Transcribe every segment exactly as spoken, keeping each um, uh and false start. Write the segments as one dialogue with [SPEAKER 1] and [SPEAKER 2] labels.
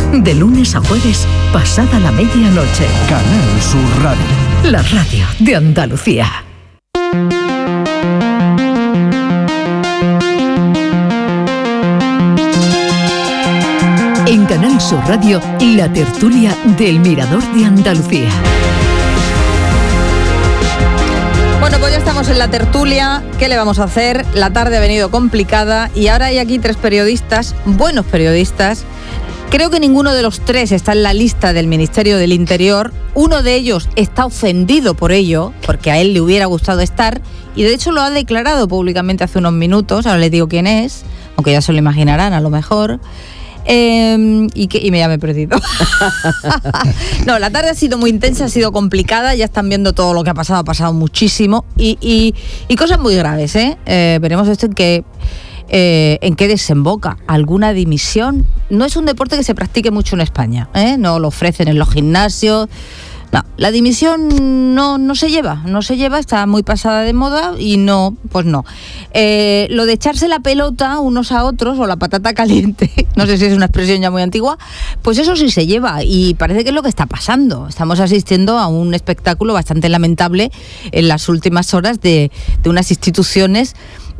[SPEAKER 1] De lunes a jueves, pasada la medianoche.
[SPEAKER 2] Canal Sur Radio.
[SPEAKER 1] La radio de Andalucía. En Canal Sur Radio, la tertulia del Mirador de Andalucía.
[SPEAKER 3] Bueno, pues ya estamos en la tertulia. ¿Qué le vamos a hacer? La tarde ha venido complicada y ahora hay aquí tres periodistas, buenos periodistas. Creo que ninguno de los tres está en la lista del Ministerio del Interior. Uno de ellos está ofendido por ello, porque a él le hubiera gustado estar, y de hecho lo ha declarado públicamente hace unos minutos. Ahora les digo quién es, aunque ya se lo imaginarán a lo mejor. Eh, y, que, y me ya me he perdido. No, la tarde ha sido muy intensa, ha sido complicada. Ya están viendo todo lo que ha pasado, ha pasado muchísimo. Y, y, y cosas muy graves, ¿eh? eh veremos esto en qué, eh, en qué desemboca. ¿Alguna dimisión? No es un deporte que se practique mucho en España, ¿eh? No lo ofrecen en los gimnasios. No, la dimisión no, no se lleva, no se lleva, está muy pasada de moda y no, pues no. Eh, lo de echarse la pelota unos a otros o la patata caliente, no sé si es una expresión ya muy antigua, pues eso sí se lleva y parece que es lo que está pasando. Estamos asistiendo a un espectáculo bastante lamentable en las últimas horas de, de unas instituciones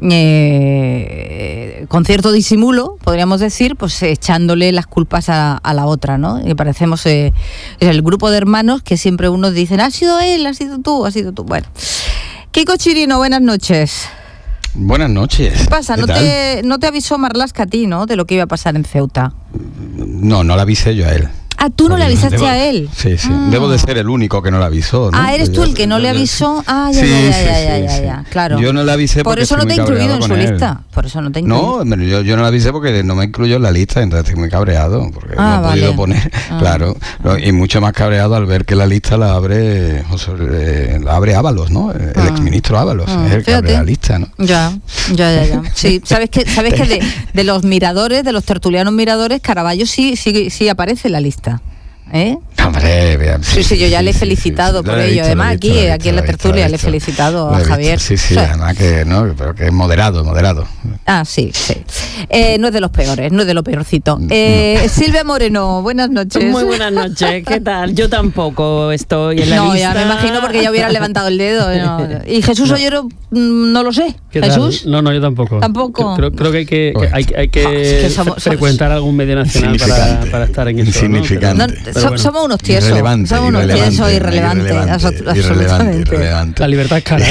[SPEAKER 3] Eh, con cierto disimulo, podríamos decir, pues echándole las culpas a, a la otra, ¿no? Y parecemos eh, es el grupo de hermanos que siempre unos dicen, ha sido él, ha sido tú, ha sido tú. Bueno, Kiko Chirino, buenas noches.
[SPEAKER 4] Buenas noches.
[SPEAKER 3] ¿Qué pasa? ¿No te, no te avisó Marlaska a ti, ¿no? De lo que iba a pasar en Ceuta.
[SPEAKER 4] No, no le avisé yo a él.
[SPEAKER 3] Ah, tú no le avisaste
[SPEAKER 4] debo,
[SPEAKER 3] a él.
[SPEAKER 4] Sí, sí.
[SPEAKER 3] Ah.
[SPEAKER 4] Debo de ser el único que no le avisó, ¿no?
[SPEAKER 3] Ah, eres tú el que no le avisó. Ah, ya,
[SPEAKER 4] sí,
[SPEAKER 3] ya, ya,
[SPEAKER 4] sí,
[SPEAKER 3] ya,
[SPEAKER 4] sí,
[SPEAKER 3] ya, ya,
[SPEAKER 4] sí.
[SPEAKER 3] ya, claro.
[SPEAKER 4] Yo no le avisé
[SPEAKER 3] por
[SPEAKER 4] porque
[SPEAKER 3] eso no te he incluido en su
[SPEAKER 4] él.
[SPEAKER 3] lista. Por eso no te he incluido.
[SPEAKER 4] No, yo, yo no le avisé porque no me incluyó en la lista, entonces estoy muy cabreado porque
[SPEAKER 3] Ah,
[SPEAKER 4] no he
[SPEAKER 3] vale.
[SPEAKER 4] podido poner,
[SPEAKER 3] Ah.
[SPEAKER 4] claro, y mucho más cabreado al ver que la lista la abre José, eh, la abre Ábalos, ¿no? El
[SPEAKER 3] Ah.
[SPEAKER 4] exministro Ábalos,
[SPEAKER 3] Ah,
[SPEAKER 4] es el que abre
[SPEAKER 3] fíjate.
[SPEAKER 4] la lista, ¿no?
[SPEAKER 3] Ya, ya, ya, ya. Sí, sabes que, sabes que de, de los miradores, de los tertulianos miradores, Caraballo sí, sí, sí aparece en la lista. ¿Eh?
[SPEAKER 4] Hombre, vean,
[SPEAKER 3] Sí, sí, yo ya le he felicitado
[SPEAKER 4] sí, sí.
[SPEAKER 3] por
[SPEAKER 4] Lo he
[SPEAKER 3] ello.
[SPEAKER 4] visto,
[SPEAKER 3] Además,
[SPEAKER 4] lo he
[SPEAKER 3] aquí,
[SPEAKER 4] visto, lo he
[SPEAKER 3] aquí en
[SPEAKER 4] visto,
[SPEAKER 3] la
[SPEAKER 4] lo he visto,
[SPEAKER 3] tertulia
[SPEAKER 4] lo he
[SPEAKER 3] le he
[SPEAKER 4] visto.
[SPEAKER 3] felicitado
[SPEAKER 4] Lo he
[SPEAKER 3] a
[SPEAKER 4] visto,
[SPEAKER 3] Javier.
[SPEAKER 4] Sí, sí,
[SPEAKER 3] O sea,
[SPEAKER 4] además que no, pero que es moderado, moderado.
[SPEAKER 3] Ah, sí, sí. Eh, no es de los peores, no es de lo peorcito. Eh,
[SPEAKER 4] No.
[SPEAKER 3] Silvia Moreno, buenas noches.
[SPEAKER 5] Muy buenas noches, ¿qué tal? Yo tampoco estoy en la
[SPEAKER 3] No,
[SPEAKER 5] lista.
[SPEAKER 3] ya me imagino porque ya hubiera levantado el dedo. No. Y Jesús
[SPEAKER 5] No.
[SPEAKER 3] Ollero, mm, no lo sé.
[SPEAKER 5] ¿Qué tal?
[SPEAKER 3] ¿Jesús?
[SPEAKER 5] No, no, yo tampoco.
[SPEAKER 3] Tampoco.
[SPEAKER 5] Creo, creo que hay que, que, hay, hay que
[SPEAKER 3] Ah, es que somos-
[SPEAKER 5] frecuentar algún medio nacional para,
[SPEAKER 4] Insignificante.
[SPEAKER 5] para estar en eso.
[SPEAKER 4] Insignificante.
[SPEAKER 3] No,
[SPEAKER 5] ¿no? Pero,
[SPEAKER 3] so-
[SPEAKER 5] pero bueno,
[SPEAKER 3] somos unos tiesos.
[SPEAKER 4] Irrelevante,
[SPEAKER 3] somos unos
[SPEAKER 4] irrelevante,
[SPEAKER 3] tiesos irrelevantes.
[SPEAKER 4] irrelevante,
[SPEAKER 3] abso-
[SPEAKER 4] irrelevante,
[SPEAKER 3] absolutamente.
[SPEAKER 4] irrelevante.
[SPEAKER 5] la libertad es cara, ¿eh?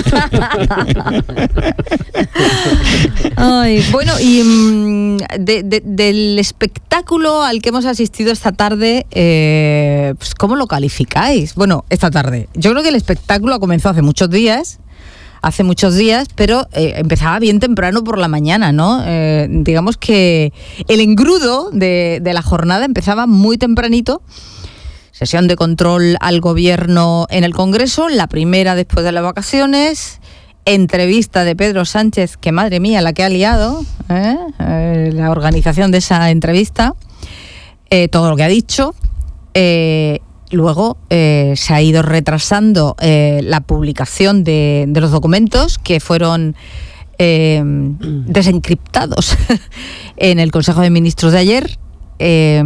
[SPEAKER 3] Ay, bueno, y mm, de, de- del espectáculo al que hemos asistido esta tarde, eh, pues, ¿cómo lo calificáis? Bueno, esta tarde. Yo creo que el espectáculo comenzó hace muchos días, hace muchos días, pero eh, empezaba bien temprano por la mañana, ¿no? Eh, digamos que el engrudo de, de la jornada empezaba muy tempranito. Sesión de control al gobierno en el Congreso, la primera después de las vacaciones. Entrevista de Pedro Sánchez, que madre mía la que ha liado, ¿eh? Eh, la organización de esa entrevista, eh, todo lo que ha dicho. Eh, luego eh, se ha ido retrasando eh, la publicación de, de los documentos que fueron eh, desencriptados en el Consejo de Ministros de ayer. Eh,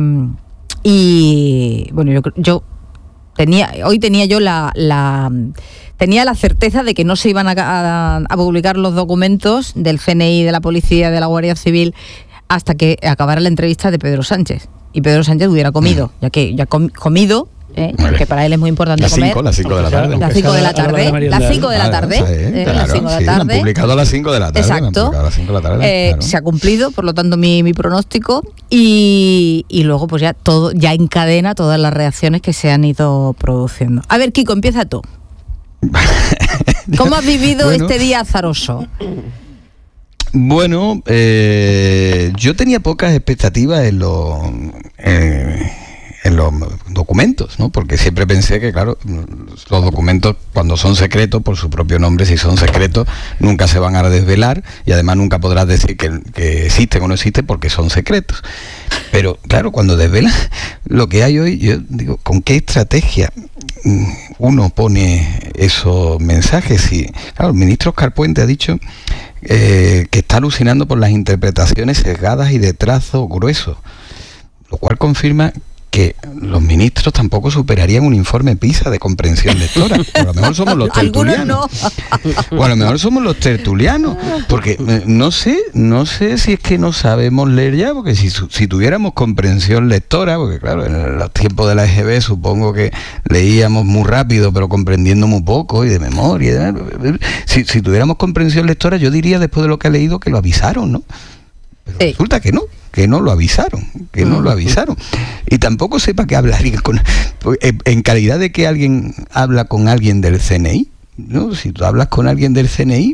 [SPEAKER 3] y bueno, yo, yo tenía hoy tenía yo la, la tenía la certeza de que no se iban a, a, a publicar los documentos del C N I, de la policía, de la Guardia Civil hasta que acabara la entrevista de Pedro Sánchez y Pedro Sánchez hubiera comido, ya que ya com, comido ¿eh? Que para él es muy importante
[SPEAKER 4] las
[SPEAKER 3] comer.
[SPEAKER 4] cinco, las cinco de la tarde.
[SPEAKER 3] Las cinco de la tarde. Las cinco de la tarde.
[SPEAKER 4] Eh,
[SPEAKER 3] eh,
[SPEAKER 4] claro,
[SPEAKER 3] las cinco de
[SPEAKER 4] sí,
[SPEAKER 3] la
[SPEAKER 4] lo han
[SPEAKER 3] tarde.
[SPEAKER 4] publicado a las cinco de la tarde.
[SPEAKER 3] Exacto.
[SPEAKER 4] A las cinco de la tarde,
[SPEAKER 3] Eh,
[SPEAKER 4] claro.
[SPEAKER 3] Se ha cumplido, por lo tanto, mi, mi pronóstico. Y, y luego, pues ya todo, ya encadena todas las reacciones que se han ido produciendo. A ver, Kiko, empieza tú. ¿Cómo has vivido
[SPEAKER 4] Bueno.
[SPEAKER 3] este día azaroso?
[SPEAKER 4] Bueno, eh, yo tenía pocas expectativas en los eh, en los documentos, ¿no? Porque siempre pensé que, claro, los documentos cuando son secretos, por su propio nombre, si son secretos, nunca se van a desvelar y además nunca podrás decir que, que existen o no existen porque son secretos. Pero, claro, cuando desvelan lo que hay hoy, yo digo, ¿con qué estrategia uno pone esos mensajes? Y, claro, el ministro Óscar Puente ha dicho eh, que está alucinando por las interpretaciones sesgadas y de trazo grueso. lo cual confirma que los ministros tampoco superarían un informe PISA de comprensión lectora. A lo mejor somos los tertulianos. O a lo mejor somos los tertulianos. Porque eh, no sé, no sé si es que no sabemos leer ya, porque si, si tuviéramos comprensión lectora, porque claro, en los tiempos de la E G B supongo que leíamos muy rápido, pero comprendiendo muy poco y de memoria. Si, si tuviéramos comprensión lectora, yo diría después de lo que he leído que lo avisaron, ¿no? Pero sí. Resulta que no, que no lo avisaron, que no lo avisaron. Y tampoco sepa que hablaría con... En calidad de que alguien habla con alguien del C N I, ¿no? Si tú hablas con alguien del C N I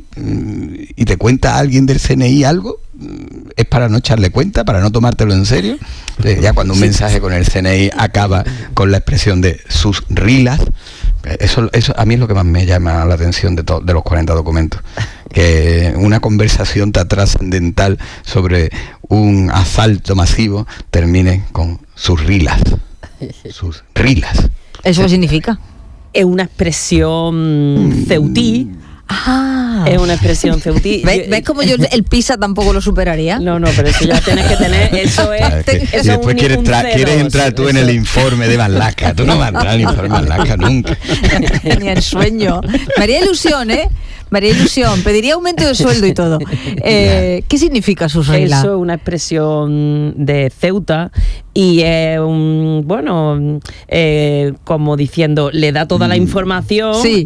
[SPEAKER 4] y te cuenta alguien del C N I algo, es para no echarle cuenta, para no tomártelo en serio. Entonces, ya cuando un mensaje con el C N I acaba con la expresión de sus rilas, eso, eso a mí es lo que más me llama la atención de, to- de los cuarenta documentos. Que una conversación tan trascendental sobre un asalto masivo termine con sus rilas. Sus rilas.
[SPEAKER 3] ¿Eso qué significa?
[SPEAKER 5] Es una expresión ceutí.
[SPEAKER 3] Ah.
[SPEAKER 5] Es una expresión ceutí.
[SPEAKER 3] ¿Ves, ¿Ves cómo yo el PISA tampoco lo superaría?
[SPEAKER 5] No, no, pero eso ya tienes que tener. Eso es.
[SPEAKER 4] Claro, es que,
[SPEAKER 5] eso
[SPEAKER 4] y después
[SPEAKER 5] un,
[SPEAKER 4] quieres,
[SPEAKER 5] un
[SPEAKER 4] tra-
[SPEAKER 5] cero,
[SPEAKER 4] quieres entrar tú
[SPEAKER 5] eso.
[SPEAKER 4] en el informe de Marlaska. Tú no vas a entrar en el informe de Marlaska nunca.
[SPEAKER 3] Ni en sueño. Me haría ilusión, ¿eh? Me haría ilusión. Pediría aumento de sueldo y todo. Eh, ¿Qué significa su regla?
[SPEAKER 5] Eso es una expresión de Ceuta y es un, bueno, eh, como diciendo, le da toda la información
[SPEAKER 3] Sí.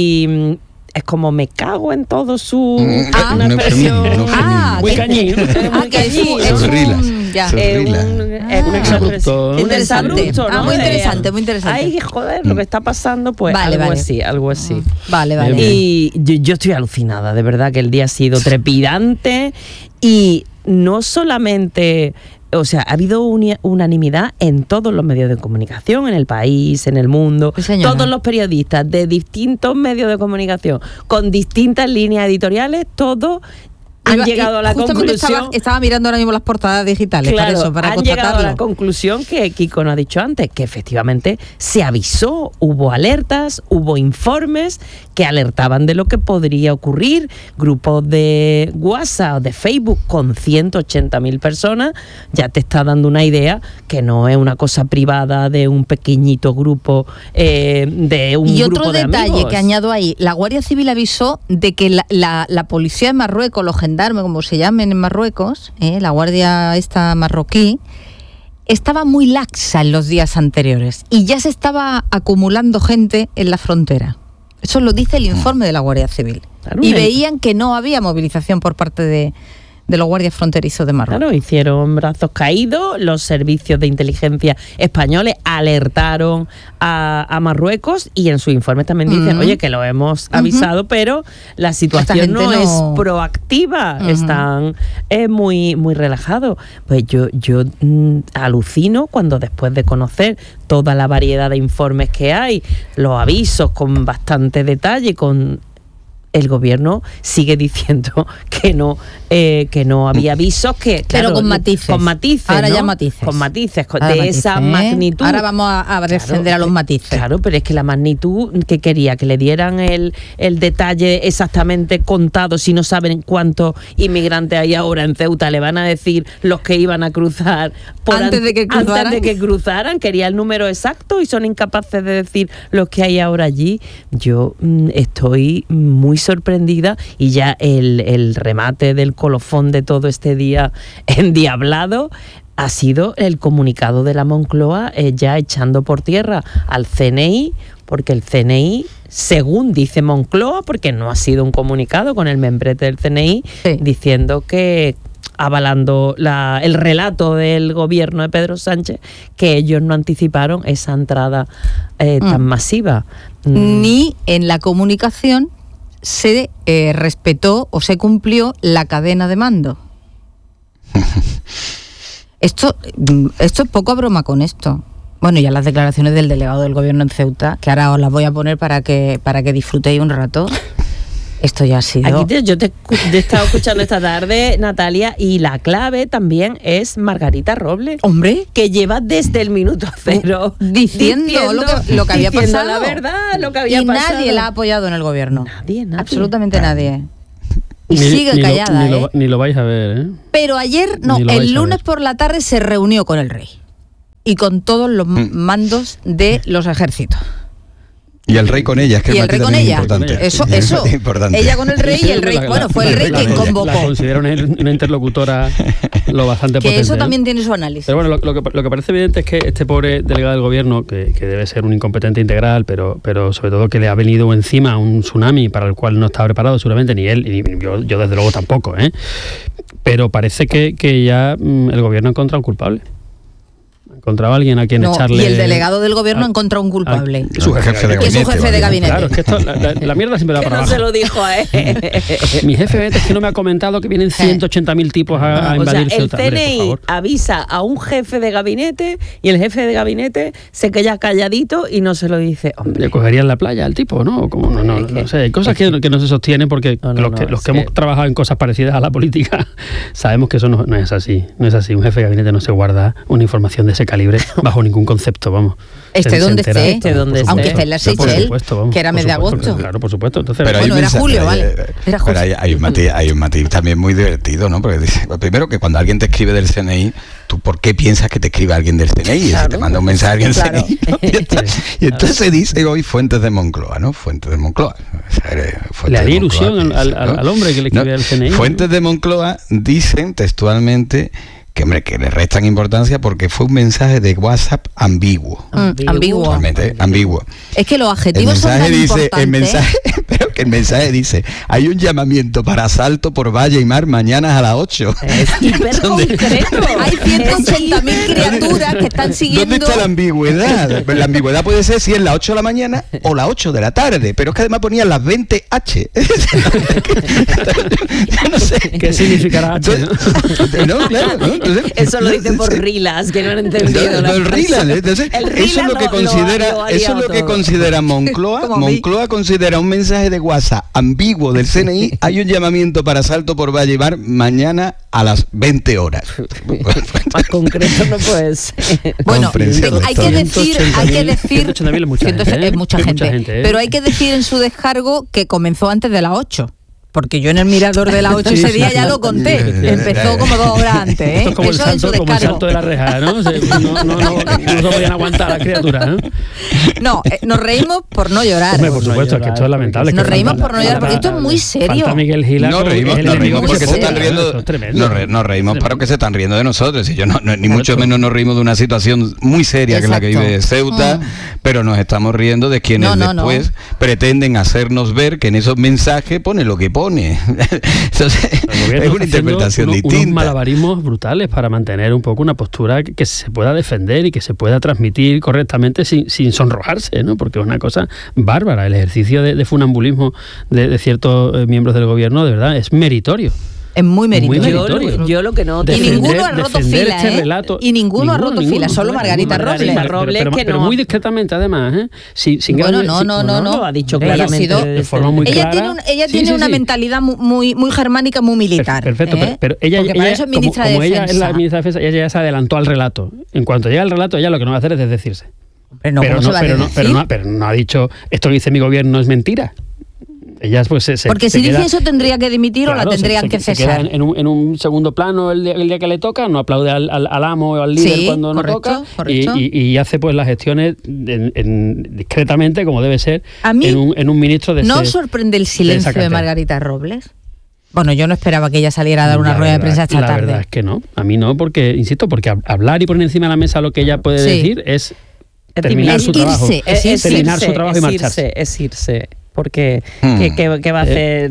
[SPEAKER 5] y es como me cago en todo su...
[SPEAKER 3] Ah,
[SPEAKER 5] una
[SPEAKER 4] no
[SPEAKER 5] expresión...
[SPEAKER 4] eufemismo, no
[SPEAKER 3] Ah,
[SPEAKER 5] muy
[SPEAKER 3] que-
[SPEAKER 5] cañín.
[SPEAKER 3] Ah, que es un- es
[SPEAKER 4] Sus
[SPEAKER 3] un-
[SPEAKER 4] rilas.
[SPEAKER 3] ya.
[SPEAKER 4] Sus
[SPEAKER 5] Es
[SPEAKER 4] rilas.
[SPEAKER 5] un, es
[SPEAKER 3] Ah.
[SPEAKER 5] un
[SPEAKER 2] exabrupto.
[SPEAKER 5] un
[SPEAKER 3] Interesante.
[SPEAKER 5] exabrupto,
[SPEAKER 3] Ah,
[SPEAKER 5] ¿no?
[SPEAKER 3] muy
[SPEAKER 5] De-
[SPEAKER 3] interesante, muy interesante.
[SPEAKER 5] Ay, joder, lo que está pasando, pues
[SPEAKER 3] Vale,
[SPEAKER 5] algo
[SPEAKER 3] vale.
[SPEAKER 5] así, algo así.
[SPEAKER 3] Vale, vale.
[SPEAKER 2] Bien,
[SPEAKER 5] Y yo, yo estoy alucinada, de verdad que el día ha sido trepidante y no solamente, o sea, ha habido uni- unanimidad en todos los medios de comunicación, en el país, en el mundo,
[SPEAKER 3] Sí, señora.
[SPEAKER 5] todos los periodistas de distintos medios de comunicación, con distintas líneas editoriales, todos han
[SPEAKER 3] Iba-
[SPEAKER 5] llegado a la
[SPEAKER 3] justamente
[SPEAKER 5] conclusión.
[SPEAKER 3] Estaba, estaba mirando ahora mismo las portadas digitales, para
[SPEAKER 5] Claro,
[SPEAKER 3] eso, para
[SPEAKER 5] han llegado a la
[SPEAKER 3] constatarlo.
[SPEAKER 5] conclusión que Kiko nos ha dicho antes, que efectivamente se avisó, hubo alertas, hubo informes que alertaban de lo que podría ocurrir, grupos de WhatsApp, de Facebook con ciento ochenta mil personas, ya te está dando una idea que no es una cosa privada de un pequeñito grupo, eh, de un
[SPEAKER 3] Y
[SPEAKER 5] grupo
[SPEAKER 3] otro
[SPEAKER 5] de
[SPEAKER 3] detalle
[SPEAKER 5] amigos.
[SPEAKER 3] que añado ahí, la Guardia Civil avisó de que la, la, la policía de Marruecos, los gendarmes, como se llamen en Marruecos, eh, la guardia esta marroquí, estaba muy laxa en los días anteriores y ya se estaba acumulando gente en la frontera. Eso lo dice el informe de la Guardia Civil.
[SPEAKER 5] Claro,
[SPEAKER 3] Y
[SPEAKER 5] eh.
[SPEAKER 3] veían que no había movilización por parte de, de los guardias fronterizos de Marruecos.
[SPEAKER 5] Claro, hicieron brazos caídos, los servicios de inteligencia españoles alertaron a, a Marruecos y en sus informes también dicen,
[SPEAKER 3] Ujú.
[SPEAKER 5] oye, que lo hemos avisado, uh-huh. pero la situación
[SPEAKER 3] gente
[SPEAKER 5] no,
[SPEAKER 3] no-
[SPEAKER 5] es proactiva,
[SPEAKER 3] Ujú.
[SPEAKER 5] están eh, muy, muy relajados. Pues yo, yo mm, alucino cuando después de conocer toda la variedad de informes que hay, los avisos con bastante detalle, con... el gobierno sigue diciendo que no eh, que no había avisos, que
[SPEAKER 3] Pero
[SPEAKER 5] claro,
[SPEAKER 3] con matices.
[SPEAKER 5] con matices,
[SPEAKER 3] Ahora
[SPEAKER 5] ¿no?
[SPEAKER 3] ya matices.
[SPEAKER 5] con matices con-
[SPEAKER 3] Ahora
[SPEAKER 5] de
[SPEAKER 3] matices,
[SPEAKER 5] esa
[SPEAKER 3] ¿eh?
[SPEAKER 5] magnitud.
[SPEAKER 3] Ahora vamos a, a defender a los matices.
[SPEAKER 5] Claro, pero es que la magnitud que quería que le dieran el, el detalle exactamente contado, si no saben cuántos inmigrantes hay ahora en Ceuta, le van a decir los que iban a cruzar por
[SPEAKER 3] Antes
[SPEAKER 5] an-
[SPEAKER 3] de que cruzaran.
[SPEAKER 5] antes de que cruzaran, quería el número exacto y son incapaces de decir los que hay ahora allí. Yo mm, estoy muy sorprendida y ya el, el remate del colofón de todo este día endiablado ha sido el comunicado de la Moncloa, eh, ya echando por tierra al C N I, porque el C N I, según dice Moncloa, porque no ha sido un comunicado con el membrete del C N I,
[SPEAKER 3] Sí.
[SPEAKER 5] diciendo que avalando la, el relato del gobierno de Pedro Sánchez, que ellos no anticiparon esa entrada eh, tan
[SPEAKER 3] Mm.
[SPEAKER 5] masiva. Mm.
[SPEAKER 3] Ni en la comunicación se eh, respetó o se cumplió la cadena de mando. Esto, mm, esto es poco a broma con esto. Bueno, ya las declaraciones del delegado del gobierno en Ceuta, que ahora os las voy a poner para que, para que disfrutéis un rato. Esto ya ha sido...
[SPEAKER 5] Aquí te- yo te, escu- te he estado escuchando esta tarde, Natalia, y la clave también es Margarita Robles,
[SPEAKER 3] Hombre,
[SPEAKER 5] que lleva desde el minuto cero
[SPEAKER 3] diciendo, lo, que, lo que había
[SPEAKER 5] diciendo
[SPEAKER 3] pasado.
[SPEAKER 5] la verdad, lo que había
[SPEAKER 3] y
[SPEAKER 5] pasado.
[SPEAKER 3] nadie la ha apoyado en el gobierno.
[SPEAKER 5] Nadie, nadie.
[SPEAKER 3] Absolutamente nadie. Y
[SPEAKER 2] Ni-
[SPEAKER 3] sigue
[SPEAKER 2] ni lo-
[SPEAKER 3] callada,
[SPEAKER 2] ni, lo,
[SPEAKER 3] ¿eh?
[SPEAKER 2] ni lo vais a ver, ¿eh?
[SPEAKER 3] Pero ayer, no,
[SPEAKER 2] Ni lo vais
[SPEAKER 3] el
[SPEAKER 2] a
[SPEAKER 3] lunes
[SPEAKER 2] ver.
[SPEAKER 3] por la tarde se reunió con el rey. y con todos los mm. mandos de los ejércitos.
[SPEAKER 4] Y el rey con ella, es que
[SPEAKER 3] y el rey con ella.
[SPEAKER 4] Importante.
[SPEAKER 3] Eso, eso.
[SPEAKER 4] Importante.
[SPEAKER 3] Ella con el rey y el rey, la, bueno, fue la, el rey quien convocó.
[SPEAKER 6] La considero una, una interlocutora lo bastante
[SPEAKER 3] que
[SPEAKER 6] potente.
[SPEAKER 3] Que eso
[SPEAKER 6] ¿eh?
[SPEAKER 3] también tiene su análisis.
[SPEAKER 6] Pero bueno, lo, lo, que, lo que parece evidente es que este pobre delegado del gobierno, que, que debe ser un incompetente integral, pero, pero sobre todo que le ha venido encima un tsunami para el cual no estaba preparado seguramente, ni él, ni yo, yo desde luego tampoco, ¿eh? Pero parece que, que ya mmm, el gobierno ha encontrado un culpable. Encontraba a alguien a quien
[SPEAKER 3] no,
[SPEAKER 6] echarle...
[SPEAKER 3] Y el delegado del gobierno ha encontrado un culpable.
[SPEAKER 6] A, su jefe de
[SPEAKER 3] gabinete. Que es su jefe de gabinete.
[SPEAKER 6] Claro, es que esto, la, la, la mierda siempre va para abajo.
[SPEAKER 5] No se lo dijo a él.
[SPEAKER 6] Mi jefe de gabinete es que no me ha comentado que vienen ciento ochenta mil tipos a, a invadir Ceuta.
[SPEAKER 5] O sea, el C N I avisa a un jefe de gabinete y el jefe de gabinete se queda calladito y no se lo dice. Hombre.
[SPEAKER 6] Le cogería en la playa al tipo, ¿no? Como, no, no, no, no sé, hay cosas que, que no se sostienen porque no, no, los que, no, los que hemos trabajado en cosas parecidas a la política sabemos que eso no, no es así. No es así. Un jefe de gabinete no se guarda una información de ese calibre bajo ningún concepto, vamos.
[SPEAKER 3] Este donde esté, este
[SPEAKER 5] donde esté.
[SPEAKER 3] Aunque esté en la Seychelles, que era mes de agosto.
[SPEAKER 6] Claro, por supuesto. Entonces,
[SPEAKER 4] pero
[SPEAKER 3] bueno, era
[SPEAKER 4] mensaje,
[SPEAKER 3] julio, vale.
[SPEAKER 4] Era pero hay, hay, un matiz, hay un matiz también muy divertido, ¿no? Porque dice, primero que cuando alguien te escribe del C N I, ¿tú por qué piensas que te escribe alguien del C N I? Claro. Si te manda un mensaje a alguien del claro. C N I, ¿no? Y, entonces, y entonces dice hoy Fuentes de Moncloa, ¿no? Fuentes de Moncloa.
[SPEAKER 6] Fuentes le haría ilusión al, al, al hombre que le escribe no, al C N I.
[SPEAKER 4] Fuentes de Moncloa dicen textualmente que hombre, que le restan importancia porque fue un mensaje de WhatsApp ambiguo.
[SPEAKER 3] Mm, ambiguo.
[SPEAKER 4] Realmente, ambiguo.
[SPEAKER 3] Es que los adjetivos
[SPEAKER 4] el mensaje
[SPEAKER 3] son tan
[SPEAKER 4] dice,
[SPEAKER 3] importantes.
[SPEAKER 4] El mensaje, pero que el mensaje dice, hay un llamamiento para asalto por valle y mar mañana a las ocho.
[SPEAKER 5] Es hiper concreto.
[SPEAKER 3] Hay ciento ochenta mil criaturas que están siguiendo.
[SPEAKER 4] ¿Dónde está la ambigüedad? La ambigüedad puede ser si es las ocho de la mañana o las ocho de la tarde, pero es que además ponía las veinte hache. Yo no sé.
[SPEAKER 6] ¿Qué significará H?
[SPEAKER 4] ¿no? No, claro, ¿no? Entonces,
[SPEAKER 5] eso lo dice por Rilas, que no han entendido.
[SPEAKER 4] No, el Rilas, entonces, el Rilas eso es lo que lo, considera, lo, lo eso es lo que considera Moncloa. Moncloa considera un mensaje de WhatsApp ambiguo del C N I. Hay un llamamiento para asalto por Valle y Mar mañana a las veinte horas.
[SPEAKER 5] Más concreto no puede ser.
[SPEAKER 3] Bueno, hay que decir, hay que decir,
[SPEAKER 6] es mucha gente, ¿eh?
[SPEAKER 3] es mucha
[SPEAKER 6] es
[SPEAKER 3] gente,
[SPEAKER 6] mucha gente ¿eh?
[SPEAKER 3] Pero hay que decir en su descargo que comenzó antes de las ocho. Porque yo en el mirador de las ocho sí, ese día sí, ya lo conté. Empezó como dos horas antes, ¿eh?
[SPEAKER 6] Esto es como,
[SPEAKER 3] Eso
[SPEAKER 6] el salto, como el salto de la reja, ¿no? No, no, no, no, no se podían aguantar las criaturas, ¿no?
[SPEAKER 3] No, eh, nos reímos por no llorar.
[SPEAKER 6] Hombre, por supuesto, no llorar, es que esto es lamentable.
[SPEAKER 3] Nos
[SPEAKER 6] que
[SPEAKER 3] reímos
[SPEAKER 6] falta,
[SPEAKER 3] por no llorar, porque esto es muy serio.
[SPEAKER 6] Falta Miguel Gila,
[SPEAKER 4] no reímos, nos reímos porque se están riendo.
[SPEAKER 6] Nos,
[SPEAKER 4] re, nos reímos para que se están riendo de nosotros. Y yo no, no, ni mucho menos nos reímos de una situación muy seria que es la que vive Ceuta, mm. pero nos estamos riendo de quienes no, no, después no. pretenden hacernos ver que en esos mensajes pone lo que pone. Entonces, es una interpretación
[SPEAKER 6] uno,
[SPEAKER 4] distinta.
[SPEAKER 6] Unos malabarismos brutales para mantener un poco una postura que, que se pueda defender y que se pueda transmitir correctamente sin, sin sonrojarse, ¿no? Porque es una cosa bárbara. El ejercicio de, de funambulismo de, de ciertos eh, miembros del gobierno, de verdad, es meritorio.
[SPEAKER 3] Es muy meritorio.
[SPEAKER 5] Muy meritorio. Yo, yo lo que no...
[SPEAKER 3] Defender, y ninguno ha roto fila,
[SPEAKER 6] este
[SPEAKER 3] ¿eh?
[SPEAKER 6] relato,
[SPEAKER 3] y ninguno, ninguno ha roto
[SPEAKER 6] ninguno,
[SPEAKER 3] fila, solo Margarita,
[SPEAKER 5] Margarita
[SPEAKER 3] Robles.
[SPEAKER 5] Robles.
[SPEAKER 6] Pero, pero,
[SPEAKER 5] que
[SPEAKER 6] pero
[SPEAKER 5] no.
[SPEAKER 6] muy discretamente, además, ¿eh? Sin, sin
[SPEAKER 3] bueno,
[SPEAKER 6] gran,
[SPEAKER 3] no,
[SPEAKER 6] sin,
[SPEAKER 3] no, no, no,
[SPEAKER 5] lo ha dicho
[SPEAKER 3] ella
[SPEAKER 5] claramente.
[SPEAKER 3] Sido,
[SPEAKER 6] de forma muy
[SPEAKER 3] ella
[SPEAKER 6] clara.
[SPEAKER 3] tiene, un, ella
[SPEAKER 6] sí,
[SPEAKER 3] tiene
[SPEAKER 6] sí,
[SPEAKER 3] una
[SPEAKER 6] sí.
[SPEAKER 3] mentalidad muy, muy germánica, muy militar.
[SPEAKER 6] Perfecto,
[SPEAKER 3] ¿eh?
[SPEAKER 6] pero, pero ella,
[SPEAKER 3] Porque
[SPEAKER 6] ella,
[SPEAKER 3] para eso es ministra
[SPEAKER 6] como,
[SPEAKER 3] de
[SPEAKER 6] como
[SPEAKER 3] Defensa.
[SPEAKER 6] ella es la ministra de Defensa, ella ya se adelantó al relato. En cuanto llega el relato, ella lo que no va a hacer es desdecirse.
[SPEAKER 3] Pero no,
[SPEAKER 6] pero, no,
[SPEAKER 3] se va
[SPEAKER 6] pero,
[SPEAKER 3] a
[SPEAKER 6] no, pero, no, pero no ha dicho esto que dice mi gobierno es mentira. Ellas, pues, se,
[SPEAKER 3] Porque
[SPEAKER 6] se
[SPEAKER 3] si
[SPEAKER 6] queda,
[SPEAKER 3] dice eso tendría que dimitir
[SPEAKER 6] claro,
[SPEAKER 3] o la tendrían
[SPEAKER 6] se,
[SPEAKER 3] que
[SPEAKER 6] se,
[SPEAKER 3] cesar.
[SPEAKER 6] Se queda en, en, un, en un segundo plano el día, el día que le toca, no aplaude al, al, al amo o al líder
[SPEAKER 3] sí,
[SPEAKER 6] cuando no
[SPEAKER 3] correcto,
[SPEAKER 6] toca
[SPEAKER 3] correcto.
[SPEAKER 6] Y, y, y hace pues las gestiones en, en, discretamente como debe ser
[SPEAKER 3] a mí
[SPEAKER 6] en, un, en un ministro de
[SPEAKER 3] ¿no
[SPEAKER 6] ese,
[SPEAKER 3] sorprende el silencio de,
[SPEAKER 6] de
[SPEAKER 3] Margarita Robles? Bueno, yo no esperaba que ella saliera a dar una
[SPEAKER 6] la
[SPEAKER 3] rueda
[SPEAKER 6] verdad,
[SPEAKER 3] de prensa esta
[SPEAKER 6] la
[SPEAKER 3] tarde.
[SPEAKER 6] La verdad es que no, a mí no, porque, insisto, porque hablar y poner encima de la mesa lo que ella puede
[SPEAKER 3] sí.
[SPEAKER 6] decir es terminar
[SPEAKER 3] es
[SPEAKER 6] su
[SPEAKER 3] irse,
[SPEAKER 6] trabajo.
[SPEAKER 3] Es,
[SPEAKER 5] es
[SPEAKER 6] terminar
[SPEAKER 5] irse,
[SPEAKER 6] su trabajo
[SPEAKER 5] es
[SPEAKER 6] y marcharse.
[SPEAKER 5] Irse, es irse. Porque,
[SPEAKER 4] hmm.
[SPEAKER 5] ¿qué, qué, ¿qué va a hacer?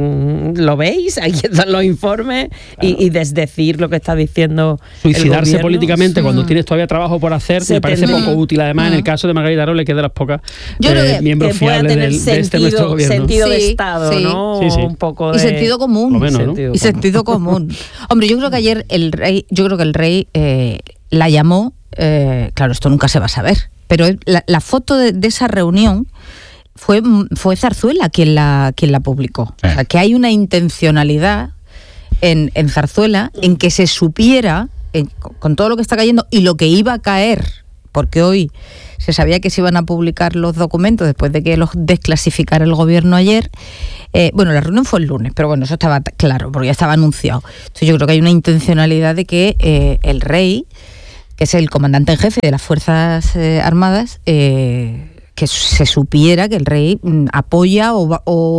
[SPEAKER 5] ¿Lo veis? Ahí están los informes. Claro. Y, y desdecir lo que está diciendo
[SPEAKER 6] suicidarse
[SPEAKER 5] el
[SPEAKER 6] políticamente
[SPEAKER 5] hmm.
[SPEAKER 6] cuando tienes todavía trabajo por hacer me parece
[SPEAKER 5] tendrá.
[SPEAKER 6] poco útil. Además, hmm. en el caso de Margarita Robles, que es de las pocas eh, miembros fiables del,
[SPEAKER 5] sentido,
[SPEAKER 6] de este nuestro gobierno.
[SPEAKER 5] Sentido
[SPEAKER 3] sí,
[SPEAKER 5] de Estado,
[SPEAKER 3] sí.
[SPEAKER 5] ¿no?
[SPEAKER 6] Sí, sí.
[SPEAKER 5] Un poco de...
[SPEAKER 3] Y sentido común.
[SPEAKER 6] Menos, ¿no?
[SPEAKER 3] sentido y común. sentido común. Hombre, yo creo que ayer el rey, yo creo que el rey eh, la llamó, eh, claro, esto nunca se va a saber, pero la, la foto de, de esa reunión fue, fue Zarzuela quien la, quien la publicó. Eh. O sea, que hay una intencionalidad en, en Zarzuela en que se supiera, en, con todo lo que está cayendo y lo que iba a caer, porque hoy se sabía que se iban a publicar los documentos después de que los desclasificara el gobierno ayer. Eh, bueno, la reunión fue el lunes, pero bueno, eso estaba claro, porque ya estaba anunciado. Entonces yo creo que hay una intencionalidad de que eh, el rey, que es el comandante en jefe de las Fuerzas eh, Armadas, eh, que se supiera que el rey mm, apoya o,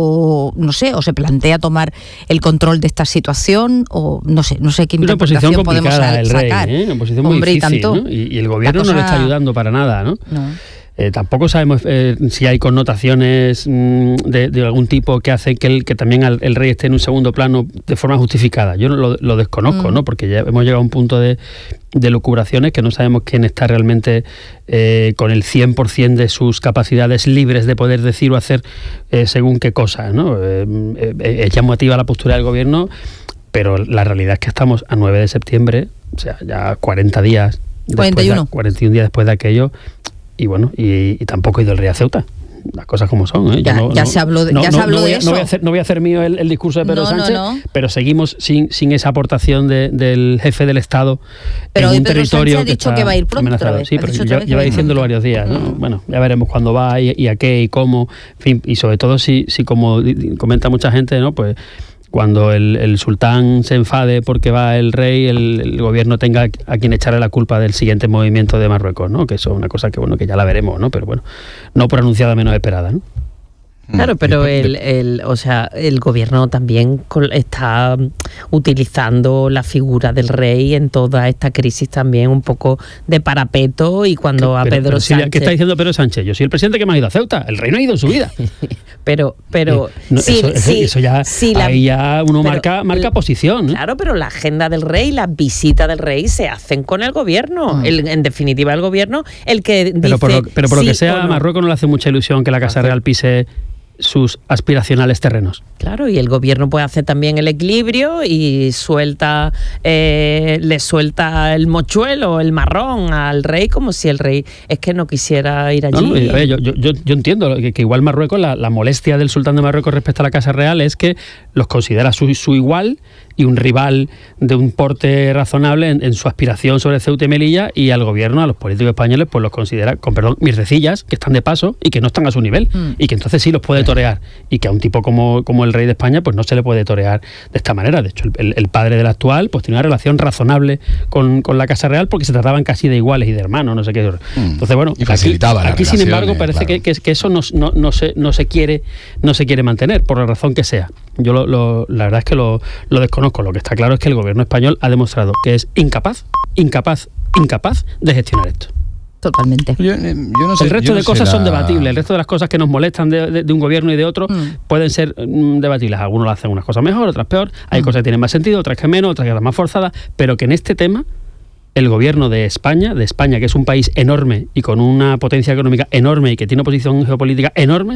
[SPEAKER 3] o no sé, o se plantea tomar el control de esta situación, o no sé, no sé qué
[SPEAKER 6] una
[SPEAKER 3] interpretación
[SPEAKER 6] posición
[SPEAKER 3] podemos
[SPEAKER 6] complicada el rey,
[SPEAKER 3] sacar.
[SPEAKER 6] ¿eh? Una posición muy
[SPEAKER 3] Hombre,
[SPEAKER 6] difícil,
[SPEAKER 3] y, tanto,
[SPEAKER 6] ¿no? y, y el gobierno
[SPEAKER 3] cosa...
[SPEAKER 6] no le está ayudando para nada, ¿no?
[SPEAKER 3] No.
[SPEAKER 6] Eh, tampoco sabemos eh, si hay connotaciones mmm, de, de algún tipo que hace que, el, que también al, el rey esté en un segundo plano de forma justificada. Yo lo, lo desconozco, mm. ¿no? Porque ya hemos llegado a un punto de, de lucubraciones que no sabemos quién está realmente eh, con el cien por ciento de sus capacidades libres de poder decir o hacer eh, según qué cosas, ¿no? Eh, eh, es llamativa la postura del gobierno, pero la realidad es que estamos a nueve de septiembre, o sea, ya cuarenta días.
[SPEAKER 3] cuarenta y uno.
[SPEAKER 6] De, cuarenta y un días después de aquello. Y bueno, y, y tampoco ha ido el rey a Ceuta. Las cosas como son, ¿eh?
[SPEAKER 3] Ya,
[SPEAKER 6] no,
[SPEAKER 3] ya
[SPEAKER 6] no,
[SPEAKER 3] se habló de,
[SPEAKER 6] no,
[SPEAKER 3] ya
[SPEAKER 6] no,
[SPEAKER 3] se habló
[SPEAKER 6] no voy
[SPEAKER 3] de
[SPEAKER 6] a,
[SPEAKER 3] eso.
[SPEAKER 6] No voy a hacer, no voy a hacer mío el, el discurso de Pedro
[SPEAKER 3] no,
[SPEAKER 6] Sánchez,
[SPEAKER 3] no, no.
[SPEAKER 6] pero seguimos sin, sin esa aportación de, del jefe del Estado
[SPEAKER 3] pero
[SPEAKER 6] en un
[SPEAKER 3] Pedro
[SPEAKER 6] territorio
[SPEAKER 3] Sánchez ha dicho
[SPEAKER 6] que,
[SPEAKER 3] que va a ir pronto otra vez.
[SPEAKER 6] Sí, pero
[SPEAKER 3] lleva,
[SPEAKER 6] lleva, lleva diciéndolo varios días, ¿no? Mm. Bueno, ya veremos cuándo va y, y a qué y cómo, en fin, y sobre todo si, si como comenta mucha gente, ¿no? Pues cuando el, el sultán se enfade porque va el rey, el, el gobierno tenga a quien echarle la culpa del siguiente movimiento de Marruecos, ¿no? Que eso es una cosa que bueno que ya la veremos, ¿no? Pero bueno, no por anunciada menos esperada, ¿no?
[SPEAKER 5] Claro, pero el, el, o sea, el gobierno también está utilizando la figura del rey en toda esta crisis también un poco de parapeto, y cuando pero, a Pedro
[SPEAKER 6] pero
[SPEAKER 5] Sánchez...
[SPEAKER 6] Si, ¿qué está diciendo Pedro Sánchez? Yo soy el presidente que me ha ido a Ceuta, el rey no ha ido en su vida.
[SPEAKER 5] pero, pero...
[SPEAKER 6] No,
[SPEAKER 5] sí,
[SPEAKER 6] eso,
[SPEAKER 5] sí,
[SPEAKER 6] eso ya,
[SPEAKER 5] sí,
[SPEAKER 6] ahí ya uno
[SPEAKER 5] pero,
[SPEAKER 6] marca, marca posición, ¿no?
[SPEAKER 5] Claro, pero la agenda del rey, las visitas del rey se hacen con el gobierno. Mm. El, en definitiva, el gobierno, el que dice...
[SPEAKER 6] Pero por lo, pero por
[SPEAKER 5] sí
[SPEAKER 6] lo que sea, a
[SPEAKER 5] no.
[SPEAKER 6] Marruecos no le hace mucha ilusión que la Casa Real pise sus aspiracionales terrenos.
[SPEAKER 5] Claro, y el gobierno puede hacer también el equilibrio y suelta eh, le suelta el mochuelo, el marrón al rey, como si el rey es que no quisiera ir allí.
[SPEAKER 6] No, no, a ver, yo, yo, yo entiendo que, que igual Marruecos, la, la molestia del sultán de Marruecos respecto a la Casa Real es que los considera su, su igual y un rival de un porte razonable en, en su aspiración sobre Ceuta y Melilla, y al gobierno, a los políticos españoles, pues los considera, con perdón, mierdecillas, que están de paso y que no están a su nivel, mm. y que entonces sí los puede torear, y que a un tipo como, como el rey de España pues no se le puede torear de esta manera. De hecho, el, el padre del actual pues tiene una relación razonable con, con la Casa Real, porque se trataban casi de iguales y de hermanos, no sé qué. Entonces, bueno,
[SPEAKER 4] y facilitaba
[SPEAKER 6] aquí, aquí sin embargo parece
[SPEAKER 4] claro.
[SPEAKER 6] que, que, que eso no, no, no, se, no, se quiere, no se quiere mantener, por la razón que sea. Yo lo, lo, la verdad es que lo, lo desconozco. Lo que está claro es que el gobierno español ha demostrado que es incapaz, incapaz, incapaz de gestionar esto.
[SPEAKER 3] Totalmente.
[SPEAKER 4] Yo, yo no sé,
[SPEAKER 6] el resto
[SPEAKER 4] yo no
[SPEAKER 6] de cosas
[SPEAKER 4] la...
[SPEAKER 6] son debatibles. El resto de las cosas que nos molestan de, de, de un gobierno y de otro mm. pueden ser mm, debatibles. Algunos lo hacen unas cosas mejor, otras peor. Hay mm. cosas que tienen más sentido, otras que menos, otras que están más forzadas. Pero que en este tema, el gobierno de España, de España, que es un país enorme y con una potencia económica enorme y que tiene una posición geopolítica enorme,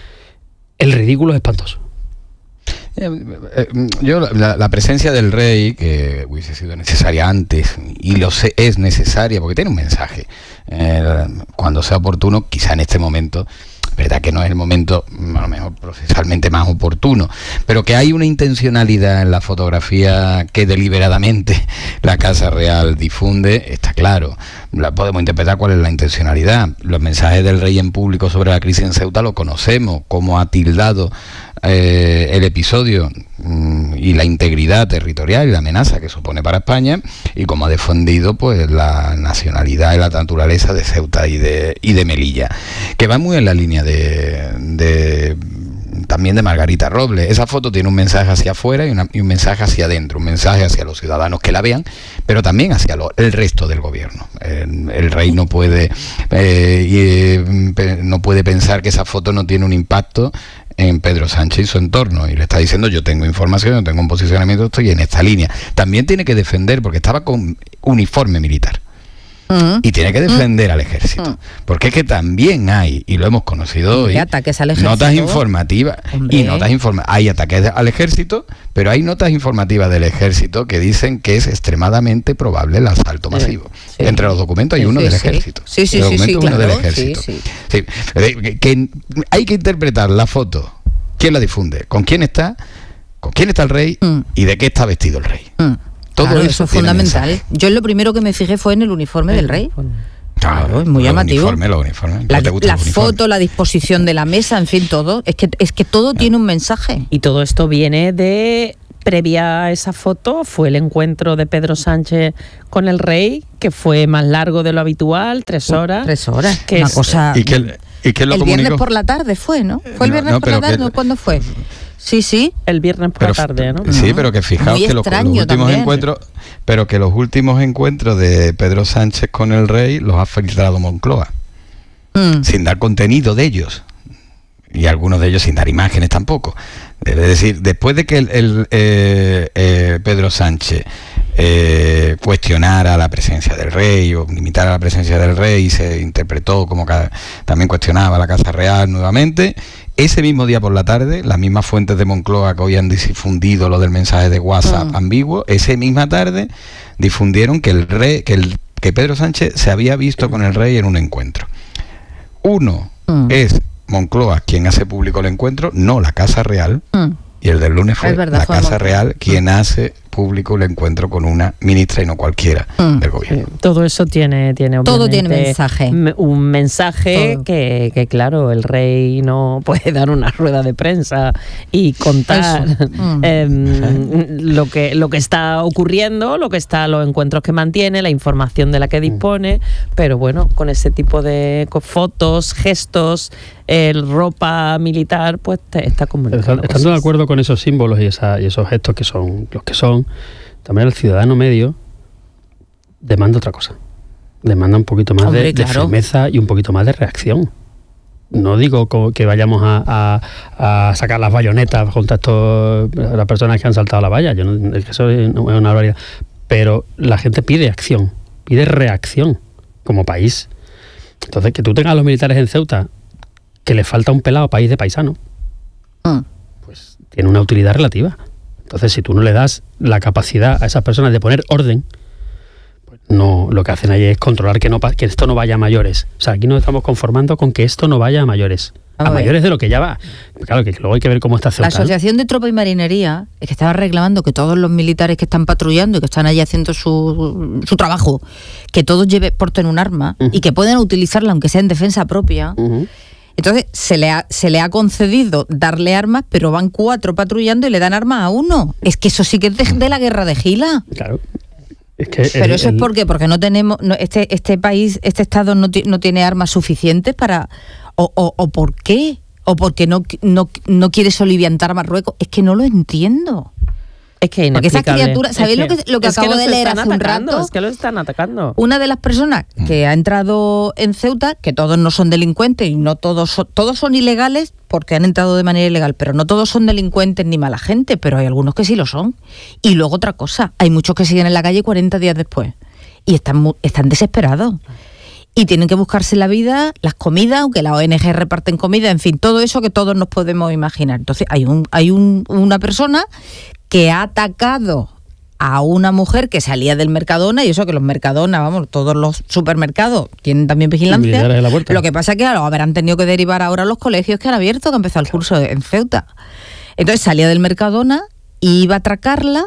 [SPEAKER 6] el ridículo es espantoso.
[SPEAKER 4] Yo la, la presencia del rey, que hubiese sido necesaria antes, y lo sé, es necesaria porque tiene un mensaje, eh, cuando sea oportuno, quizá en este momento, verdad que no es el momento a lo mejor procesalmente más oportuno, pero que hay una intencionalidad en la fotografía que deliberadamente la Casa Real difunde, está claro. La podemos interpretar cuál es la intencionalidad. Los mensajes del rey en público sobre la crisis en Ceuta lo conocemos, cómo ha tildado eh, el episodio mmm, y la integridad territorial y la amenaza que supone para España, y cómo ha defendido pues la nacionalidad y la naturaleza de Ceuta y de, y de Melilla, que va muy en la línea de, de también de Margarita Robles. Esa foto tiene un mensaje hacia afuera y, una, y un mensaje hacia adentro, un mensaje hacia los ciudadanos que la vean, pero también hacia lo, el resto del gobierno. El, el rey no puede eh, eh, no puede pensar que esa foto no tiene un impacto en Pedro Sánchez y su entorno, y le está diciendo: yo tengo información, yo tengo un posicionamiento, estoy en esta línea. También tiene que defender, porque estaba con uniforme militar, Uh-huh. y tiene que defender uh-huh. al ejército, uh-huh. porque es que también hay, y lo hemos conocido hoy,
[SPEAKER 3] ataques al ejército,
[SPEAKER 4] notas informativas. Hombre. y notas informativas hay ataques al ejército, pero hay notas informativas del ejército que dicen que es extremadamente probable el asalto masivo. Sí. Entre los documentos hay
[SPEAKER 3] sí,
[SPEAKER 4] uno
[SPEAKER 3] sí,
[SPEAKER 4] del
[SPEAKER 3] sí.
[SPEAKER 4] ejército.
[SPEAKER 3] Sí, sí,
[SPEAKER 4] el
[SPEAKER 3] sí, sí,
[SPEAKER 4] uno
[SPEAKER 3] claro.
[SPEAKER 4] del ejército. Sí, sí. Sí. Que hay que interpretar la foto, quién la difunde, con quién está, con quién está el rey mm. y de qué está vestido el rey. Mm. Todo
[SPEAKER 3] claro,
[SPEAKER 4] eso,
[SPEAKER 3] eso es fundamental. Mensaje. Yo lo primero que me fijé fue en el uniforme del rey. Claro, es muy llamativo.
[SPEAKER 4] Uniforme, los uniformes.
[SPEAKER 3] La, la uniforme? foto, la disposición de la mesa, en fin, todo. Es que, es que todo tiene un mensaje.
[SPEAKER 5] Y todo esto viene de previa a esa foto fue el encuentro de Pedro Sánchez con el rey, que fue más largo de lo habitual, tres horas.
[SPEAKER 3] Tres horas,
[SPEAKER 5] que
[SPEAKER 3] una
[SPEAKER 5] es,
[SPEAKER 3] cosa...
[SPEAKER 4] ¿Y qué, y qué lo
[SPEAKER 3] el
[SPEAKER 4] comunicó?
[SPEAKER 3] viernes por la tarde fue, ¿no? ¿Fue el
[SPEAKER 4] No,
[SPEAKER 3] viernes
[SPEAKER 4] no,
[SPEAKER 3] por la
[SPEAKER 4] pero
[SPEAKER 3] tarde?
[SPEAKER 4] que-
[SPEAKER 3] ¿Cuándo fue? Sí, sí.
[SPEAKER 5] El viernes por
[SPEAKER 4] Pero,
[SPEAKER 5] la tarde, ¿no?
[SPEAKER 4] Sí, pero que fijaos
[SPEAKER 3] Muy
[SPEAKER 4] que los, los
[SPEAKER 3] extraño
[SPEAKER 4] últimos
[SPEAKER 3] también.
[SPEAKER 4] encuentros, pero que los últimos encuentros de Pedro Sánchez con el rey los ha filtrado Moncloa,
[SPEAKER 3] Mm.
[SPEAKER 4] sin dar contenido de ellos. Y algunos de ellos sin dar imágenes tampoco. Es decir, después de que el, el, eh, eh, Pedro Sánchez eh, cuestionara la presencia del rey o limitara la presencia del rey y se interpretó como que también cuestionaba la Casa Real nuevamente, ese mismo día por la tarde, las mismas fuentes de Moncloa que hoy han difundido lo del mensaje de WhatsApp
[SPEAKER 3] Mm.
[SPEAKER 4] ambiguo, esa misma tarde difundieron que el rey, que el que Pedro Sánchez se había visto con el rey en un encuentro. Uno
[SPEAKER 3] Mm.
[SPEAKER 4] es Moncloa quien hace público el encuentro, no la Casa Real,
[SPEAKER 3] Mm.
[SPEAKER 4] y el del lunes fue
[SPEAKER 3] Es verdad,
[SPEAKER 4] la
[SPEAKER 3] fue
[SPEAKER 4] Casa
[SPEAKER 3] Moncloa.
[SPEAKER 4] Real quien hace público el encuentro con una ministra y no cualquiera
[SPEAKER 3] Mm.
[SPEAKER 4] del gobierno.
[SPEAKER 5] Eh, Todo eso tiene, tiene
[SPEAKER 3] Todo tiene
[SPEAKER 5] obviamente,
[SPEAKER 3] mensaje.
[SPEAKER 5] me- Un mensaje
[SPEAKER 3] Todo.
[SPEAKER 5] que, que, claro, el rey no puede dar una rueda de prensa y contar
[SPEAKER 3] Eso. Mm.
[SPEAKER 5] em, lo, que, lo que está ocurriendo, lo que está, los encuentros que mantiene, la información de la que dispone, pero bueno, con ese tipo de co- fotos, gestos, el ropa militar, pues te está comunicando.
[SPEAKER 6] Estando de
[SPEAKER 5] cosas.
[SPEAKER 6] acuerdo con esos símbolos y, esa, y esos gestos que son los que son, también el ciudadano medio demanda otra cosa. Demanda un poquito más
[SPEAKER 3] Hombre,
[SPEAKER 6] de, de
[SPEAKER 3] claro.
[SPEAKER 6] firmeza y un poquito más de reacción. No digo co- que vayamos a, a- a sacar las bayonetas contra estos, las personas que han saltado la valla. Yo no, es que eso es una barbaridad. Pero la gente pide acción, pide reacción como país. Entonces, que tú tengas a los militares en Ceuta, que le falta un pelado país de paisano,
[SPEAKER 3] Mm.
[SPEAKER 6] pues tiene una utilidad relativa. Entonces, si tú no le das la capacidad a esas personas de poner orden, pues no, lo que hacen allí es controlar que, no, pa- que esto no vaya a mayores. O sea, aquí nos estamos conformando con que esto no vaya a mayores.
[SPEAKER 3] A
[SPEAKER 6] A,
[SPEAKER 3] ver.
[SPEAKER 6] mayores de lo que ya va. Claro, que luego hay que ver cómo está
[SPEAKER 3] La
[SPEAKER 6] Ceuta, ¿no?
[SPEAKER 3] Asociación de Tropa y Marinería es que estaba reclamando que todos los militares que están patrullando y que están allí haciendo su, su trabajo, que todos lleven, porten un arma
[SPEAKER 6] Ujú.
[SPEAKER 3] y que puedan utilizarla aunque sea en defensa propia.
[SPEAKER 6] Ujú.
[SPEAKER 3] Entonces se le, ha, se le ha concedido darle armas, pero van cuatro patrullando y le dan armas a uno. Es que eso sí que es de, de la guerra de Gila.
[SPEAKER 6] Claro. Es que
[SPEAKER 3] Pero
[SPEAKER 6] el-
[SPEAKER 3] eso
[SPEAKER 6] el-
[SPEAKER 3] es porque porque no tenemos no, este este país, este estado no, ti- no tiene armas suficientes para o, o, o por qué o porque no no no quiere soliviantar a Marruecos. Es que no lo entiendo.
[SPEAKER 5] Es que
[SPEAKER 3] Porque esas
[SPEAKER 5] inexplicable.
[SPEAKER 3] criaturas-
[SPEAKER 5] Es
[SPEAKER 3] ¿sabéis lo que- lo que
[SPEAKER 5] es
[SPEAKER 3] acabo
[SPEAKER 5] los
[SPEAKER 3] de leer
[SPEAKER 5] están
[SPEAKER 3] hace un
[SPEAKER 5] atacando,
[SPEAKER 3] rato?
[SPEAKER 5] Es que lo están atacando.
[SPEAKER 3] Una de las personas que ha entrado en Ceuta, que todos no son delincuentes y no todos son, todos son ilegales porque han entrado de manera ilegal, pero no todos son delincuentes ni mala gente, pero hay algunos que sí lo son. Y luego otra cosa, hay muchos que siguen en la calle cuarenta días después y están mu- están desesperados. Y tienen que buscarse la vida, las comidas, aunque la O N G reparten comida, en fin, todo eso que todos nos podemos imaginar. Entonces hay un hay un, una persona que ha atacado a una mujer que salía del Mercadona, y eso que los Mercadona, vamos, todos los supermercados tienen también vigilancia.
[SPEAKER 6] Militares en la puerta.
[SPEAKER 3] Lo que pasa es que claro, habrán tenido que derivar ahora a los colegios que han abierto, que ha empezado el curso en Ceuta. Entonces salía del Mercadona, iba a atracarla,